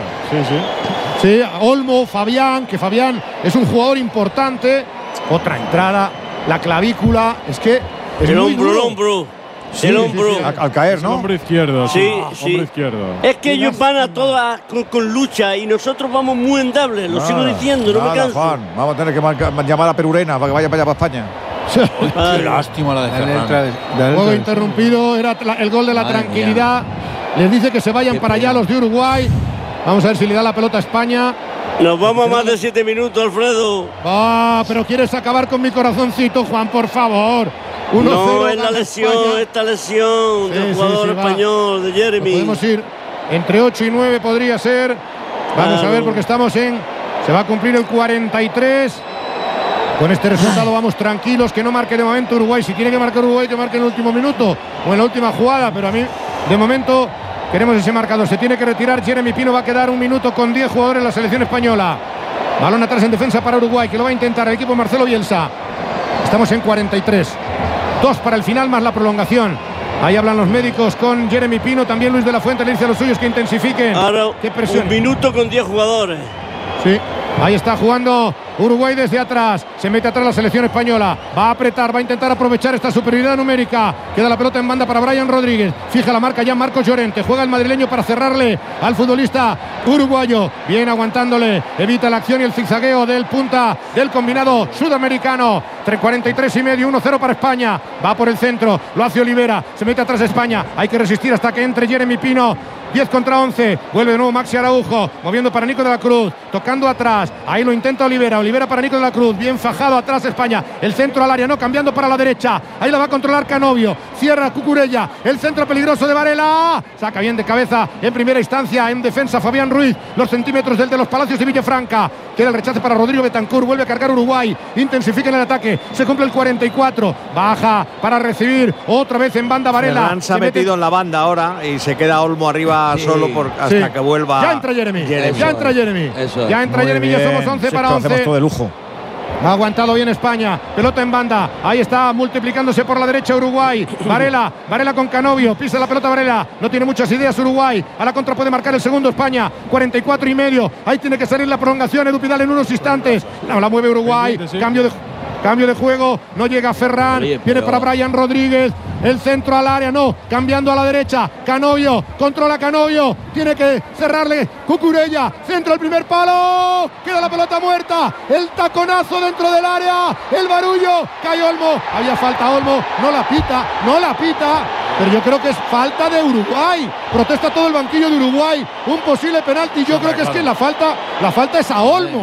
Speaker 1: Sí, Olmo, Fabián, que Fabián es un jugador importante. Otra entrada, la clavícula, es que… Es
Speaker 7: el
Speaker 1: muy
Speaker 7: hombro. El hombro.
Speaker 3: Al caer, ¿no?
Speaker 6: El hombro izquierdo.
Speaker 7: Sí.
Speaker 6: Hombro izquierdo.
Speaker 7: Es que ellos van a todas con lucha y nosotros vamos muy endebles, lo sigo diciendo, no me canso.
Speaker 3: Juan, vamos a tener que llamar a Perurena para que vaya para allá, para España.
Speaker 8: Qué lástima la de Ferran.
Speaker 1: Juego interrumpido, era el gol de la tranquilidad. Les dice que se vayan para allá los de Uruguay. Vamos a ver si le da la pelota a España.
Speaker 7: Nos vamos a más de 7 minutos, Alfredo.
Speaker 1: Pero quieres acabar con mi corazoncito, Juan, por favor.
Speaker 7: No, es la lesión, esta lesión del jugador español, de Jeremy.
Speaker 1: Podemos ir entre 8 y 9, podría ser. Vamos a ver, porque estamos en… Se va a cumplir el 43. Con este resultado vamos tranquilos, que no marque de momento Uruguay. Si tiene que marcar Uruguay, que marque en el último minuto o en la última jugada. Pero a mí, de momento, queremos ese marcador. Se tiene que retirar Jeremy Pino. Va a quedar 1 minuto con 10 jugadores en la selección española. Balón atrás en defensa para Uruguay, que lo va a intentar el equipo Marcelo Bielsa. Estamos en 43. 2 para el final más la prolongación. Ahí hablan los médicos con Jeremy Pino. También Luis de la Fuente le dice a los suyos que intensifiquen.
Speaker 7: Ahora,
Speaker 1: ¿qué presión?
Speaker 7: 1 minuto con 10 jugadores.
Speaker 1: Sí, ahí está jugando Uruguay desde atrás. Se mete atrás la selección española. Va a apretar, va a intentar aprovechar esta superioridad numérica. Queda la pelota en banda para Brian Rodríguez. Fija la marca ya Marcos Llorente. Juega el madrileño para cerrarle al futbolista uruguayo. Bien aguantándole. Evita la acción y el zigzagueo del punta del combinado sudamericano. 43 y medio, 1-0 para España. Va por el centro, lo hace Olivera. Se mete atrás España. Hay que resistir hasta que entre Jeremy Pino. 10 contra 11. Vuelve de nuevo Maxi Araujo. Moviendo para Nico de la Cruz. Tocando atrás. Ahí lo intenta Olivera. Olivera para Nico de la Cruz. Bien fajado atrás España. El centro al área, no, cambiando para la derecha. Ahí la va a controlar Canovio. Cierra Cucurella. El centro peligroso de Varela. Saca bien de cabeza en primera instancia. En defensa Fabián Ruiz. Los centímetros del de los Palacios y Villafranca. Queda el rechace para Rodrigo Betancur. Vuelve a cargar Uruguay. Intensifica en el ataque. Se cumple el 44. Baja para recibir. Otra vez en banda Varela.
Speaker 12: Ferran se ha metido en la banda ahora y se queda Olmo arriba solo hasta que vuelva.
Speaker 1: Ya entra Jeremy. Ya entra Jeremy. Ya entra Jeremy. Ya somos 11 para 11.
Speaker 3: Hacemos todo de lujo.
Speaker 1: Ha aguantado bien España. Pelota en banda. Ahí está multiplicándose por la derecha Uruguay. Varela con Canovio. Pisa la pelota Varela. No tiene muchas ideas Uruguay. A la contra puede marcar el segundo España. 44 y medio. Ahí tiene que salir la prolongación. Edu Pidal en unos instantes. No, la mueve Uruguay. Cambio de juego. No llega Ferran. Viene para Brian Rodríguez. El centro al área. No. Cambiando a la derecha. Canovio. Controla Canovio. Tiene que cerrarle Cucurella. Centro al primer palo. Queda la pelota muerta. El taconazo dentro del área. El barullo. Cae Olmo. Había falta Olmo. No la pita. Pero yo creo que es falta de Uruguay. Protesta todo el banquillo de Uruguay. Un posible penalti. Yo creo que es que la falta es a Olmo.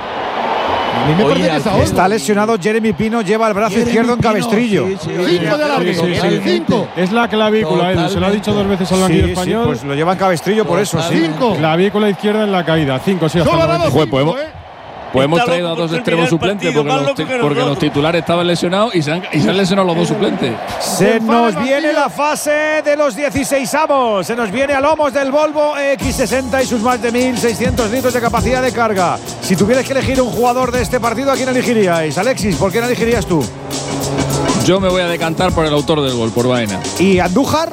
Speaker 3: Está lesionado Jeremy Pino, lleva el brazo izquierdo en cabestrillo.
Speaker 1: 5 de alargue. 5.
Speaker 6: Es la clavícula, Edu. Se lo ha dicho 2 veces al banquillo español.
Speaker 3: Pues lo lleva en cabestrillo por eso.
Speaker 1: 5.
Speaker 6: Clavícula izquierda en la caída. 5, sí.
Speaker 1: Solo ha dado 5,
Speaker 10: Pues hemos traído a dos extremos suplentes porque los titulares estaban lesionados y se han lesionado los dos suplentes.
Speaker 3: Se nos viene la fase de los 16avos. Se nos viene a lomos del Volvo X60 y sus más de 1.600 litros de capacidad de carga. Si tuvieras que elegir un jugador de este partido, ¿a quién elegiríais? Alexis, ¿por quién elegirías tú?
Speaker 10: Yo me voy a decantar por el autor del gol, por Baena.
Speaker 3: ¿Y Andújar?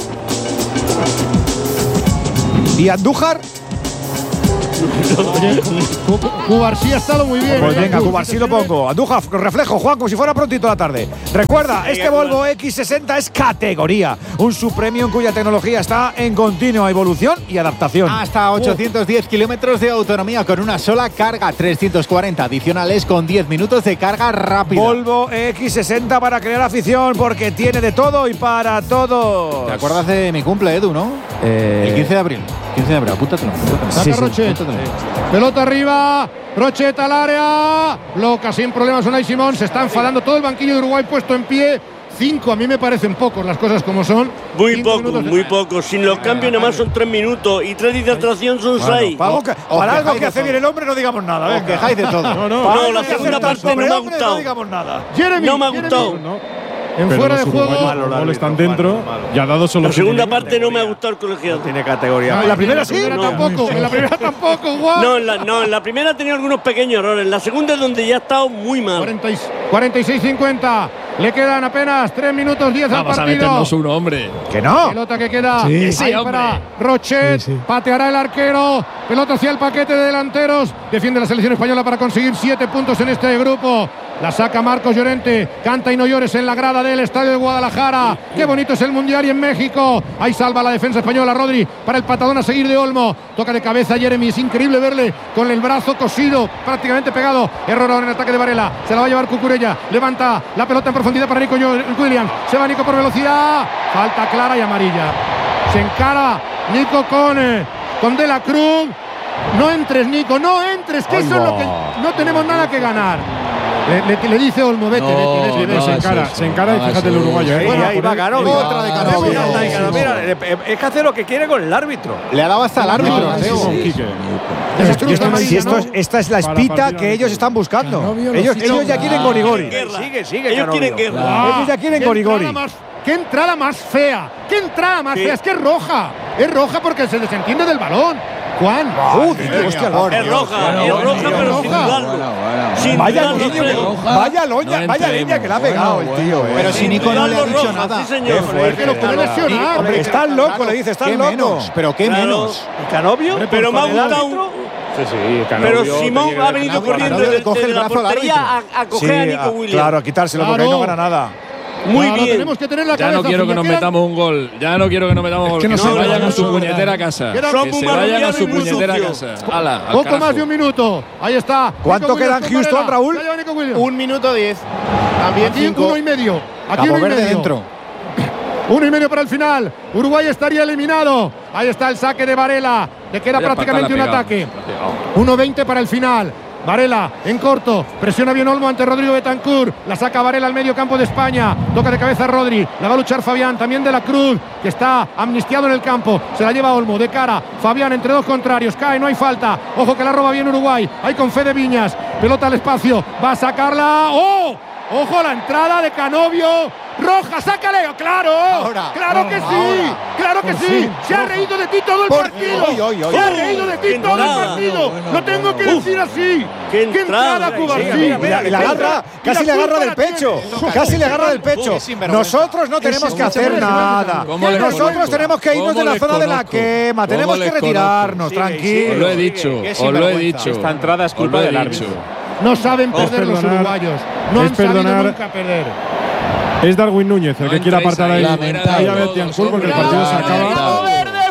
Speaker 1: Oye, Cubarsí ha estado muy bien.
Speaker 3: Pues venga, Cubarsí lo pongo. Andújar, reflejo, Juan, como si fuera prontito la tarde. Recuerda, este Volvo X60 es categoría. Un subpremium cuya tecnología está en continua evolución y adaptación.
Speaker 5: Hasta 810 kilómetros de autonomía con una sola carga. 340 adicionales con 10 minutos de carga rápida.
Speaker 3: Volvo X60 para crear afición, porque tiene de todo y para todos.
Speaker 5: ¿Te acuerdas de mi cumple, Edu, no? El 15 de abril. 15 de abril, apúntatelo.
Speaker 1: Saca Rochet. Pelota arriba. Rochet al área. Loca, sin problemas Unai Simón. Se está enfadando todo el banquillo de Uruguay puesto en pie. 5, a mí me parecen pocos las cosas como son.
Speaker 7: Muy poco. Sin los cambios nada más son 3 minutos y 3 de atracción son 6.
Speaker 3: Para algo que hace bien el hombre no digamos nada.
Speaker 5: Os quejáis de todo.
Speaker 7: No, la segunda parte no me ha gustado.
Speaker 3: No digamos nada.
Speaker 7: No me ha gustado.
Speaker 1: En fuera de juego.
Speaker 6: Los goles están dentro. Ya dado solo.
Speaker 7: La segunda parte no me ha gustado el colegiado.
Speaker 12: Tiene categoría.
Speaker 3: ¿En la primera sí?
Speaker 1: En la primera tampoco, guau.
Speaker 7: No, en la primera tenía algunos pequeños errores. En la segunda es donde ya ha estado muy mal.
Speaker 1: 46-50. Le quedan apenas 3 minutos 10 al partido.
Speaker 10: Vamos a meternos uno, hombre.
Speaker 3: Que no.
Speaker 1: Pelota que queda
Speaker 10: sí,
Speaker 1: para Rochet. Pateará el arquero. Pelota hacia el paquete de delanteros. Defiende la selección española para conseguir 7 puntos en este grupo. La saca Marcos Llorente. Canta y no llores en la grada del estadio de Guadalajara. Qué bonito es el Mundial y en México. Ahí salva la defensa española Rodri para el patadón a seguir de Olmo. Toca de cabeza Jeremy. Es increíble verle con el brazo cosido, prácticamente pegado. Error en el ataque de Varela. Se la va a llevar Cucurella. Levanta la pelota en profundidad para Nico Williams. Se va Nico por velocidad. Falta clara y amarilla. Se encara Nico con De la Cruz. No entres, Nico, no entres, que eso es lo que no tenemos nada que ganar. Le dice Olmo, vete.
Speaker 6: Se encara y fíjate el uruguayo.
Speaker 12: Ahí va Canovio.
Speaker 3: Otra de Canovio.
Speaker 12: Mira, es que hace lo que quiere con el árbitro.
Speaker 5: Le ha dado hasta el árbitro.
Speaker 3: Esta es la espita que ellos están buscando. Ellos ya quieren gorigori.
Speaker 12: Sigue.
Speaker 7: Ellos quieren guerra.
Speaker 3: Ellos ya quieren gorigori.
Speaker 1: ¡Qué entrada más fea! ¡Qué entrada más fea! Es que es roja. Es roja porque se desentiende del balón. Juan.
Speaker 7: Es roja, pero sin dudarlo.
Speaker 3: Vaya leña que le ha pegado el tío.
Speaker 5: Pero si Nico no le ha dicho nada.
Speaker 7: Señor.
Speaker 1: Que lo puede lesionar.
Speaker 3: Estás loco, le dice, estás loco.
Speaker 5: Pero qué menos.
Speaker 12: ¿Canovio?
Speaker 7: Pero me ha gustado.
Speaker 2: Sí,
Speaker 7: pero Simón ha venido corriendo desde la portería a coger a Nico Williams.
Speaker 3: Claro, a quitárselo porque ahí no gana nada.
Speaker 7: Muy bien.
Speaker 1: Tenemos que tener la cabeza.
Speaker 10: Ya no quiero que nos metamos un gol. Que se vayan a su puñetera casa. Que se vayan a su puñetera casa.
Speaker 1: Poco más de un minuto. Ahí está.
Speaker 3: ¿Cuánto queda en Houston, Raúl?
Speaker 4: 1 minuto 10. También 5.
Speaker 1: 1 y medio. Aquí 1 y medio.
Speaker 5: Dentro.
Speaker 1: 1 y medio para el final. Uruguay estaría eliminado. Ahí está el saque de Varela. Le queda prácticamente un ataque. 1:20 para el final. Varela en corto, presiona bien Olmo ante Rodrigo Betancur, la saca Varela al medio campo de España, toca de cabeza Rodri, la va a luchar Fabián, también De la Cruz, que está amnistiado en el campo, se la lleva Olmo, de cara, Fabián entre dos contrarios, cae, no hay falta, ojo que la roba bien Uruguay, ahí con Fede Viñas, pelota al espacio, va a sacarla, ¡oh! Ojo la entrada de Canovio, roja, sácale, claro, claro que sí, se ha reído de ti todo el partido, se ha reído de ti todo el partido, lo tengo que decir así, qué entrada Cubarsí,
Speaker 3: la agarra, casi le agarra del pecho, nosotros no tenemos que hacer nada, nosotros tenemos que irnos de la zona de la quema, tenemos que retirarnos, tranquilos.
Speaker 10: Os lo he dicho,
Speaker 2: esta entrada es culpa del árbitro.
Speaker 1: No saben perder los uruguayos. No han sabido nunca perder.
Speaker 6: Es Darwin Núñez el que quiere apartar ahí a Betiancur porque el partido se acaba.
Speaker 4: ¡Verde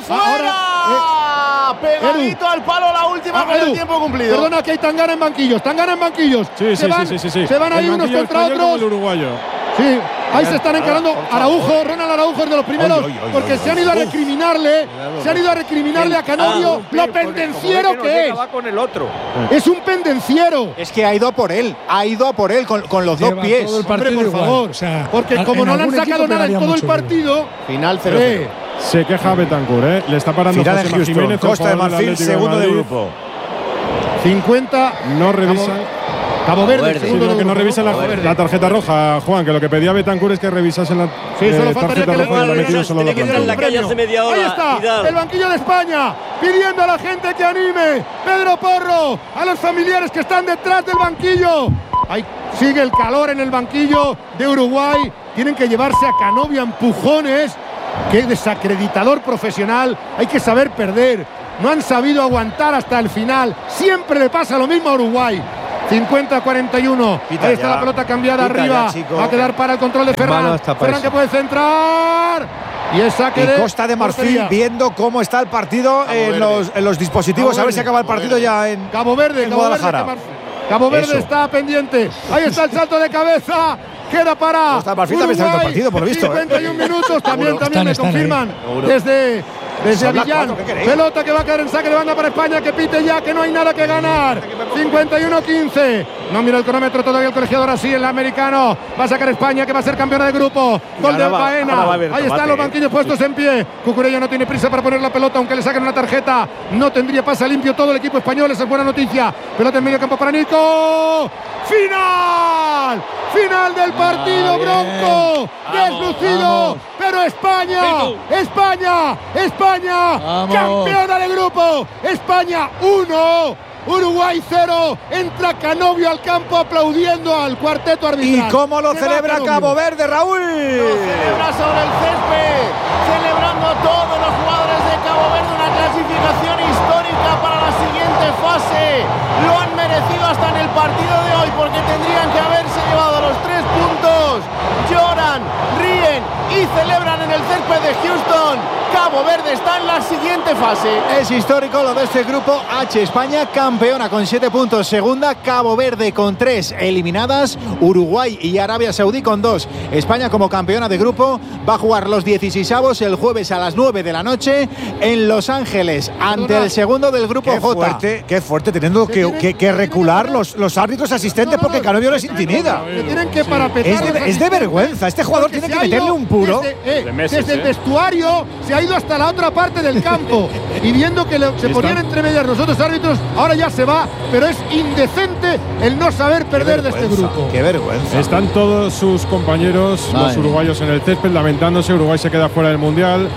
Speaker 4: fuera! Pegadito al palo la última con el tiempo cumplido.
Speaker 1: Perdona que hay Tangana en banquillos.
Speaker 6: Sí.
Speaker 1: Se van ahí unos contra otros.
Speaker 6: El uruguayo.
Speaker 1: Sí, ahí se están encarando Araujo, Ronald Araujo es de los primeros, porque se han ido a recriminarle a Canovio lo pendenciero que es. Es un pendenciero.
Speaker 5: Es que ha ido a por él con los dos pies.
Speaker 1: Hombre, por favor, porque como no le han sacado nada en todo el partido.
Speaker 4: Final 0-0.
Speaker 6: Se queja Betancur, le está parando
Speaker 3: José Jiménez, Costa de Marfil, segundo de grupo.
Speaker 1: 50.
Speaker 6: No revisan.
Speaker 1: Cabo Verde.
Speaker 6: Segundo que no revisan la tarjeta roja, Juan, que lo que pedía Betancur es que revisasen la tarjeta roja y la metido solo la
Speaker 1: Ahí está, el banquillo de España, pidiendo a la gente que anime. Pedro Porro, a los familiares que están detrás del banquillo. Ahí sigue el calor en el banquillo de Uruguay. Tienen que llevarse a Canovio a empujones. Qué desacreditador profesional. Hay que saber perder. No han sabido aguantar hasta el final. Siempre le pasa lo mismo a Uruguay. 50-41. Ahí está la pelota cambiada arriba. Va a quedar para el control de Ferran. Ferran que puede centrar. Y es saque de
Speaker 3: Costa de Marfil viendo cómo está el partido en los dispositivos. A ver si acaba el partido ya en
Speaker 1: Cabo Verde. Cabo Verde está pendiente. Ahí está el salto de cabeza. Queda para
Speaker 3: Costa de Marfil también está en el partido, por lo visto.
Speaker 1: 51 minutos. También me confirman desde Avillán. Pelota que va a caer en saque de banda para España, que pite ya, que no hay nada que ganar. 51-15. No mira el cronómetro todavía el colegiador así, el americano. Va a sacar España, que va a ser campeona de grupo. Gol de Baena. Ahí están los banquillos puestos en pie. Cucurella no tiene prisa para poner la pelota, aunque le saquen una tarjeta. No tendría pase limpio todo el equipo español, esa es buena noticia. Pelota en medio campo para Nico. ¡Final! ¡Final del partido, Bronco! ¡Deslucido! Pero España, campeona de grupo. España 1. Uruguay 0, entra Canovio al campo aplaudiendo al cuarteto arbitral.
Speaker 3: ¿Y cómo lo celebra Cabo Verde, Raúl?
Speaker 4: Lo celebra sobre el césped, celebrando todos los jugadores de Cabo Verde una clasificación histórica para la siguiente fase. Lo han merecido hasta en el partido de hoy porque tendrían que haberse llevado los 3 puntos. Lloran, ríen y celebran en el césped de Houston. Cabo Verde está en la siguiente fase.
Speaker 5: Es histórico lo de este grupo H. España campeona con 7 puntos. Segunda, Cabo Verde con 3 eliminadas. Uruguay y Arabia Saudí con 2. España como campeona de grupo va a jugar los 16avos el jueves a las 9 de la noche en Los Ángeles ante el segundo del grupo J.
Speaker 3: Qué fuerte, teniendo que recular los árbitros asistentes porque Canovio les intimida.
Speaker 1: Tienen que parapetar.
Speaker 3: Es de vergüenza. Este jugador tiene que meterle un puro.
Speaker 1: Desde el vestuario se ha ido hasta la otra parte del campo y viendo que se ponían entre medias los otros árbitros, ahora ya se va, pero es indecente el no saber perder de este grupo.
Speaker 3: Qué vergüenza.
Speaker 6: Están todos sus compañeros, los uruguayos, en el césped lamentándose. Uruguay se queda fuera del Mundial.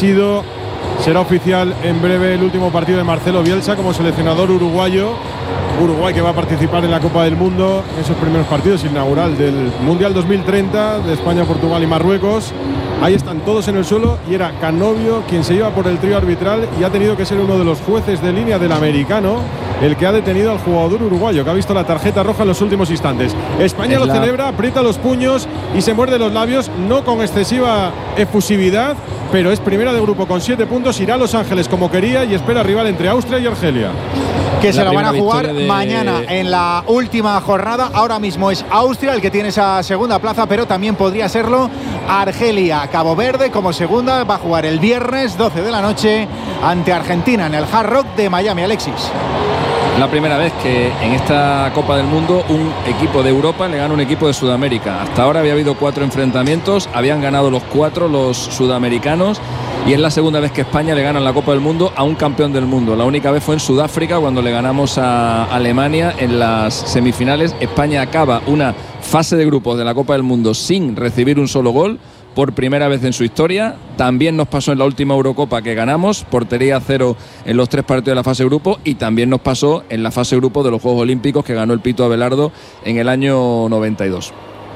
Speaker 6: Será oficial en breve el último partido de Marcelo Bielsa como seleccionador uruguayo. Uruguay que va a participar en la Copa del Mundo, en esos primeros partidos inaugural del Mundial 2030 de España, Portugal y Marruecos. Ahí están todos en el suelo y era Canovio quien se iba por el trío arbitral y ha tenido que ser uno de los jueces de línea del americano el que ha detenido al jugador uruguayo, que ha visto la tarjeta roja en los últimos instantes. España lo celebra, aprieta los puños y se muerde los labios, no con excesiva efusividad, pero es primera de grupo con 7 puntos, irá a Los Ángeles como quería y espera rival entre Austria y Argelia.
Speaker 5: Que se lo van a jugar mañana en la última jornada. Ahora mismo es Austria el que tiene esa segunda plaza, pero también podría serlo Argelia. Cabo Verde como segunda va a jugar el viernes 12 de la noche ante Argentina en el Hard Rock de Miami. Alexis.
Speaker 10: La primera vez que en esta Copa del Mundo un equipo de Europa le gana un equipo de Sudamérica. Hasta ahora había habido 4 enfrentamientos, habían ganado los 4 los sudamericanos y es la segunda vez que España le gana en la Copa del Mundo a un campeón del mundo. La única vez fue en Sudáfrica cuando le ganamos a Alemania en las semifinales. España acaba una fase de grupos de la Copa del Mundo sin recibir un solo gol. Por primera vez en su historia. También nos pasó en la última Eurocopa que ganamos, portería 0 en los 3 partidos de la fase grupo, y también nos pasó en la fase grupo de los Juegos Olímpicos que ganó el Pito Abelardo en el año 92.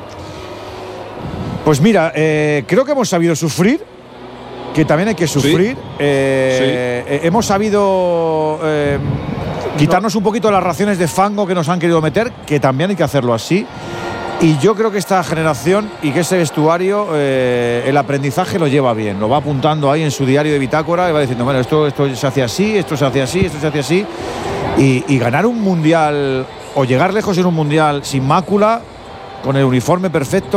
Speaker 3: Pues mira, creo que hemos sabido sufrir, que también hay que sufrir. Hemos sabido quitarnos un poquito las raciones de fango que nos han querido meter, que también hay que hacerlo así. Y yo creo que esta generación y que ese vestuario, el aprendizaje lo lleva bien, lo va apuntando ahí en su diario de bitácora y va diciendo, bueno, esto se hace así, esto se hace así, esto se hace así. Y ganar un mundial o llegar lejos en un mundial sin mácula, con el uniforme perfecto,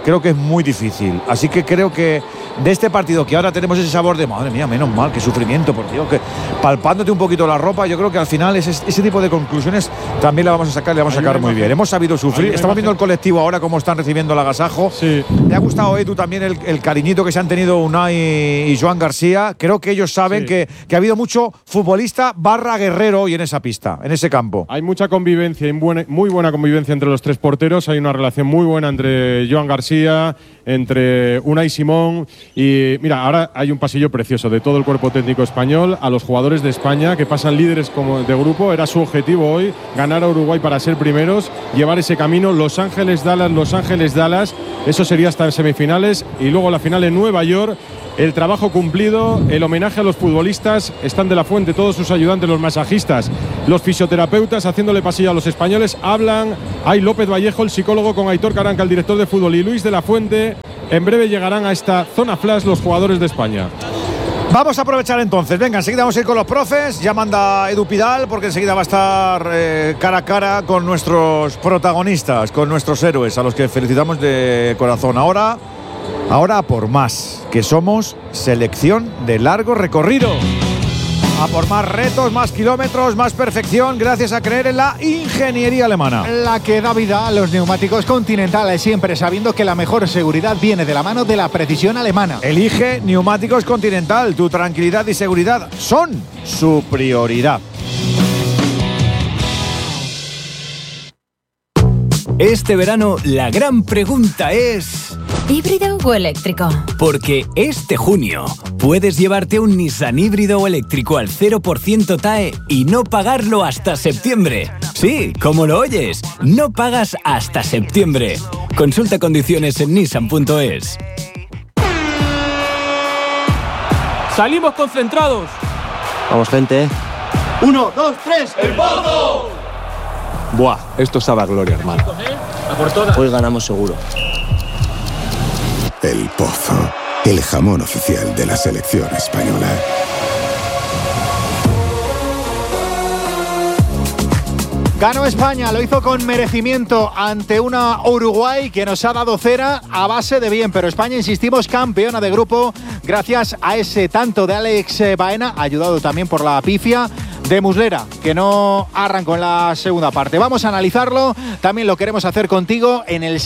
Speaker 3: creo que es muy difícil. Así que creo que de este partido, que ahora tenemos ese sabor de madre mía, menos mal, qué sufrimiento, por Dios, que palpándote un poquito la ropa, yo creo que al final ese tipo de conclusiones también la vamos a sacar, le vamos a sacar muy bien. Hemos sabido sufrir, estamos viendo el colectivo ahora cómo están recibiendo el agasajo.
Speaker 6: Sí.
Speaker 3: Me ha gustado, Edu, también el cariñito que se han tenido Unai y Joan García. Creo que ellos saben que ha habido mucho futbolista / guerrero hoy en esa pista, en ese campo.
Speaker 6: Hay mucha convivencia y muy buena convivencia entre los tres porteros. Hay una relación muy buena entre Joan García, entre Unai Simón. Y mira, ahora hay un pasillo precioso de todo el cuerpo técnico español a los jugadores de España que pasan líderes como de grupo. Era su objetivo hoy, ganar a Uruguay para ser primeros, llevar ese camino. Los Ángeles, Dallas, eso sería hasta semifinales, y luego la final en Nueva York. El trabajo cumplido, el homenaje a los futbolistas. Están de la Fuente, todos sus ayudantes, los masajistas, los fisioterapeutas, haciéndole pasillo a los españoles. Hablan, hay López Vallejo, el psicólogo, con Aitor Caranca, el director de fútbol, y Luis de la Fuente. En breve llegarán a esta zona flash los jugadores de España.
Speaker 3: Vamos a aprovechar entonces. Venga, enseguida vamos a ir con los profes. Ya manda Edu Pidal, porque enseguida va a estar cara a cara con nuestros protagonistas, con nuestros héroes, a los que felicitamos de corazón. Ahora a por más, que somos selección de largo recorrido. A por más retos, más kilómetros, más perfección, gracias a creer en la ingeniería alemana.
Speaker 5: La que da vida a los neumáticos Continental, siempre sabiendo que la mejor seguridad viene de la mano de la precisión alemana.
Speaker 3: Elige Neumáticos Continental, tu tranquilidad y seguridad son su prioridad.
Speaker 16: Este verano la gran pregunta es...
Speaker 17: ¿híbrido o eléctrico?
Speaker 16: Porque este junio puedes llevarte un Nissan híbrido o eléctrico al 0% TAE y no pagarlo hasta septiembre. Sí, como lo oyes, no pagas hasta septiembre. Consulta condiciones en nissan.es.
Speaker 18: ¡Salimos concentrados!
Speaker 19: Vamos, gente.
Speaker 7: 1, 2, 3, ¡el Pozo!
Speaker 19: Buah, esto sabe a gloria, hermano. Hoy ganamos seguro.
Speaker 20: El Pozo, el jamón oficial de la selección española.
Speaker 5: Ganó España, lo hizo con merecimiento ante una Uruguay que nos ha dado cera a base de bien, pero España, insistimos, campeona de grupo gracias a ese tanto de Alex Baena, ayudado también por la pifia de Muslera, que no arrancó en la segunda parte. Vamos a analizarlo, también lo queremos hacer contigo en el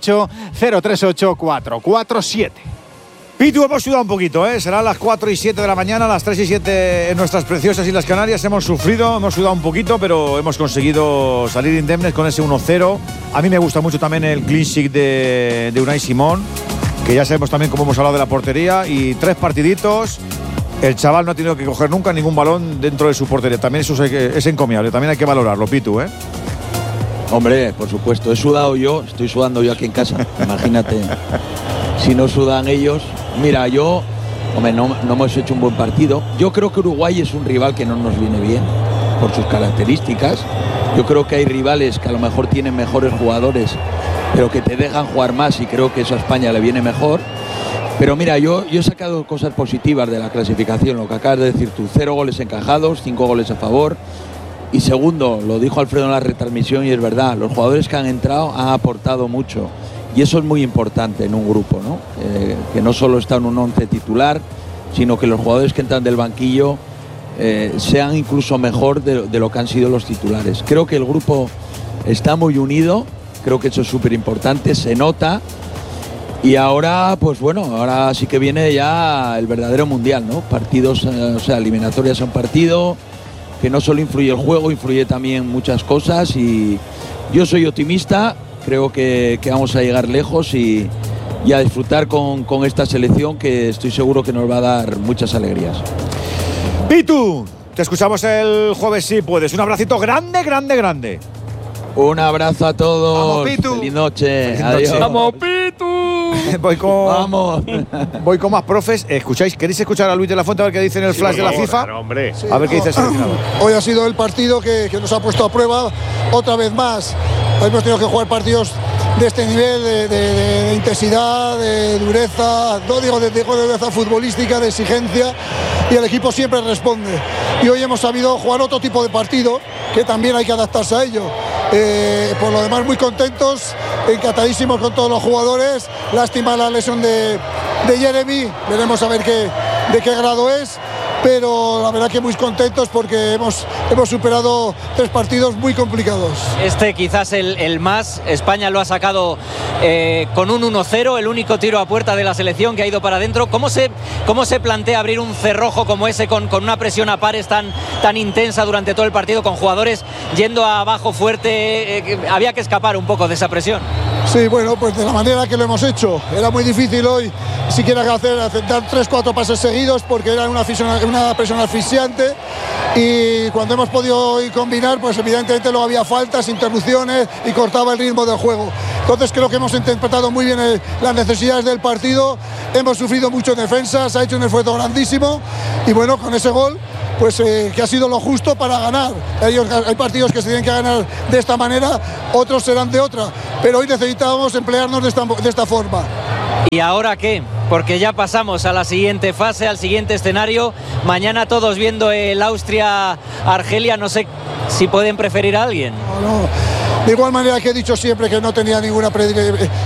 Speaker 5: 608-038-447.
Speaker 3: Pitu, hemos sudado un poquito, serán las 4 y 7 de la mañana, las 3 y 7 en nuestras preciosas Islas Canarias. Hemos sufrido, hemos sudado un poquito, pero hemos conseguido salir indemnes con ese 1-0. A mí me gusta mucho también el clean sheet de Unai Simón, que ya sabemos también cómo hemos hablado de la portería, y 3 partiditos. El chaval no ha tenido que coger nunca ningún balón dentro de su portería. También eso es encomiable, también hay que valorarlo, Pitu,
Speaker 8: Hombre, por supuesto, he sudado yo, estoy sudando yo aquí en casa. Imagínate, si no sudan ellos. Mira, no hemos hecho un buen partido. Yo creo que Uruguay es un rival que no nos viene bien por sus características. Yo creo que hay rivales que a lo mejor tienen mejores jugadores, pero que te dejan jugar más, y creo que eso a España le viene mejor. Pero mira, yo he sacado cosas positivas de la clasificación, lo que acabas de decir tú, 0 goles encajados, 5 goles a favor. Y segundo, lo dijo Alfredo en la retransmisión y es verdad, los jugadores que han entrado han aportado mucho. Y eso es muy importante en un grupo, ¿no? Que no solo está en un 11 titular, sino que los jugadores que entran del banquillo sean incluso mejor de lo que han sido los titulares. Creo que el grupo está muy unido, creo que eso es súper importante, se nota. Y ahora, pues bueno, ahora sí que viene ya el verdadero mundial, ¿no? Partidos, eliminatorias a un partido, que no solo influye el juego, influye también muchas cosas, y yo soy optimista, creo que vamos a llegar lejos y a disfrutar con esta selección, que estoy seguro que nos va a dar muchas alegrías.
Speaker 3: Pitu, te escuchamos el jueves si puedes. Un abracito grande, grande, grande.
Speaker 8: Un abrazo a todos.
Speaker 3: Vamos, Pitu.
Speaker 8: Feliz noche.
Speaker 3: Feliz
Speaker 8: Adiós.
Speaker 3: noche.
Speaker 18: ¡Vamos, Pitu!
Speaker 3: Voy con más profes. ¿Queréis escuchar a Luis de la Fuente a ver qué dice en el flash de la FIFA?
Speaker 4: Claro, hombre.
Speaker 3: A ver qué dice el seleccionador.
Speaker 21: Hoy ha sido el partido que nos ha puesto a prueba otra vez más. Hoy hemos tenido que jugar partidos de este nivel, de intensidad, de dureza, no digo de dureza futbolística, de exigencia, y el equipo siempre responde. Y hoy hemos sabido jugar otro tipo de partido, que también hay que adaptarse a ello. Por lo demás, muy contentos, encantadísimos con todos los jugadores. Lástima la lesión de Jeremy, veremos a ver de qué grado es. Pero la verdad que muy contentos porque hemos superado 3 partidos muy complicados.
Speaker 14: Quizás el más, España lo ha sacado con un 1-0, el único tiro a puerta de la selección que ha ido para adentro. ¿Cómo se plantea abrir un cerrojo como ese con una presión a pares tan intensa durante todo el partido, con jugadores yendo abajo fuerte? Había que escapar un poco de esa presión.
Speaker 21: Sí, bueno, pues de la manera que lo hemos hecho. Era muy difícil hoy siquiera dar 3-4 pases seguidos porque era una presión asfixiante, y cuando hemos podido combinar, pues evidentemente luego había faltas, interrupciones y cortaba el ritmo del juego. Entonces creo que hemos interpretado muy bien las necesidades del partido, hemos sufrido mucho en defensa, se ha hecho un esfuerzo grandísimo y bueno, con ese gol pues que ha sido lo justo para ganar. Hay partidos que se tienen que ganar de esta manera, otros serán de otra, pero hoy necesitábamos emplearnos de esta forma.
Speaker 14: ¿Y ahora qué? Porque ya pasamos a la siguiente fase, al siguiente escenario. Mañana todos viendo el Austria-Argelia. No sé si pueden preferir a alguien.
Speaker 21: No. De igual manera que he dicho siempre que no tenía ninguna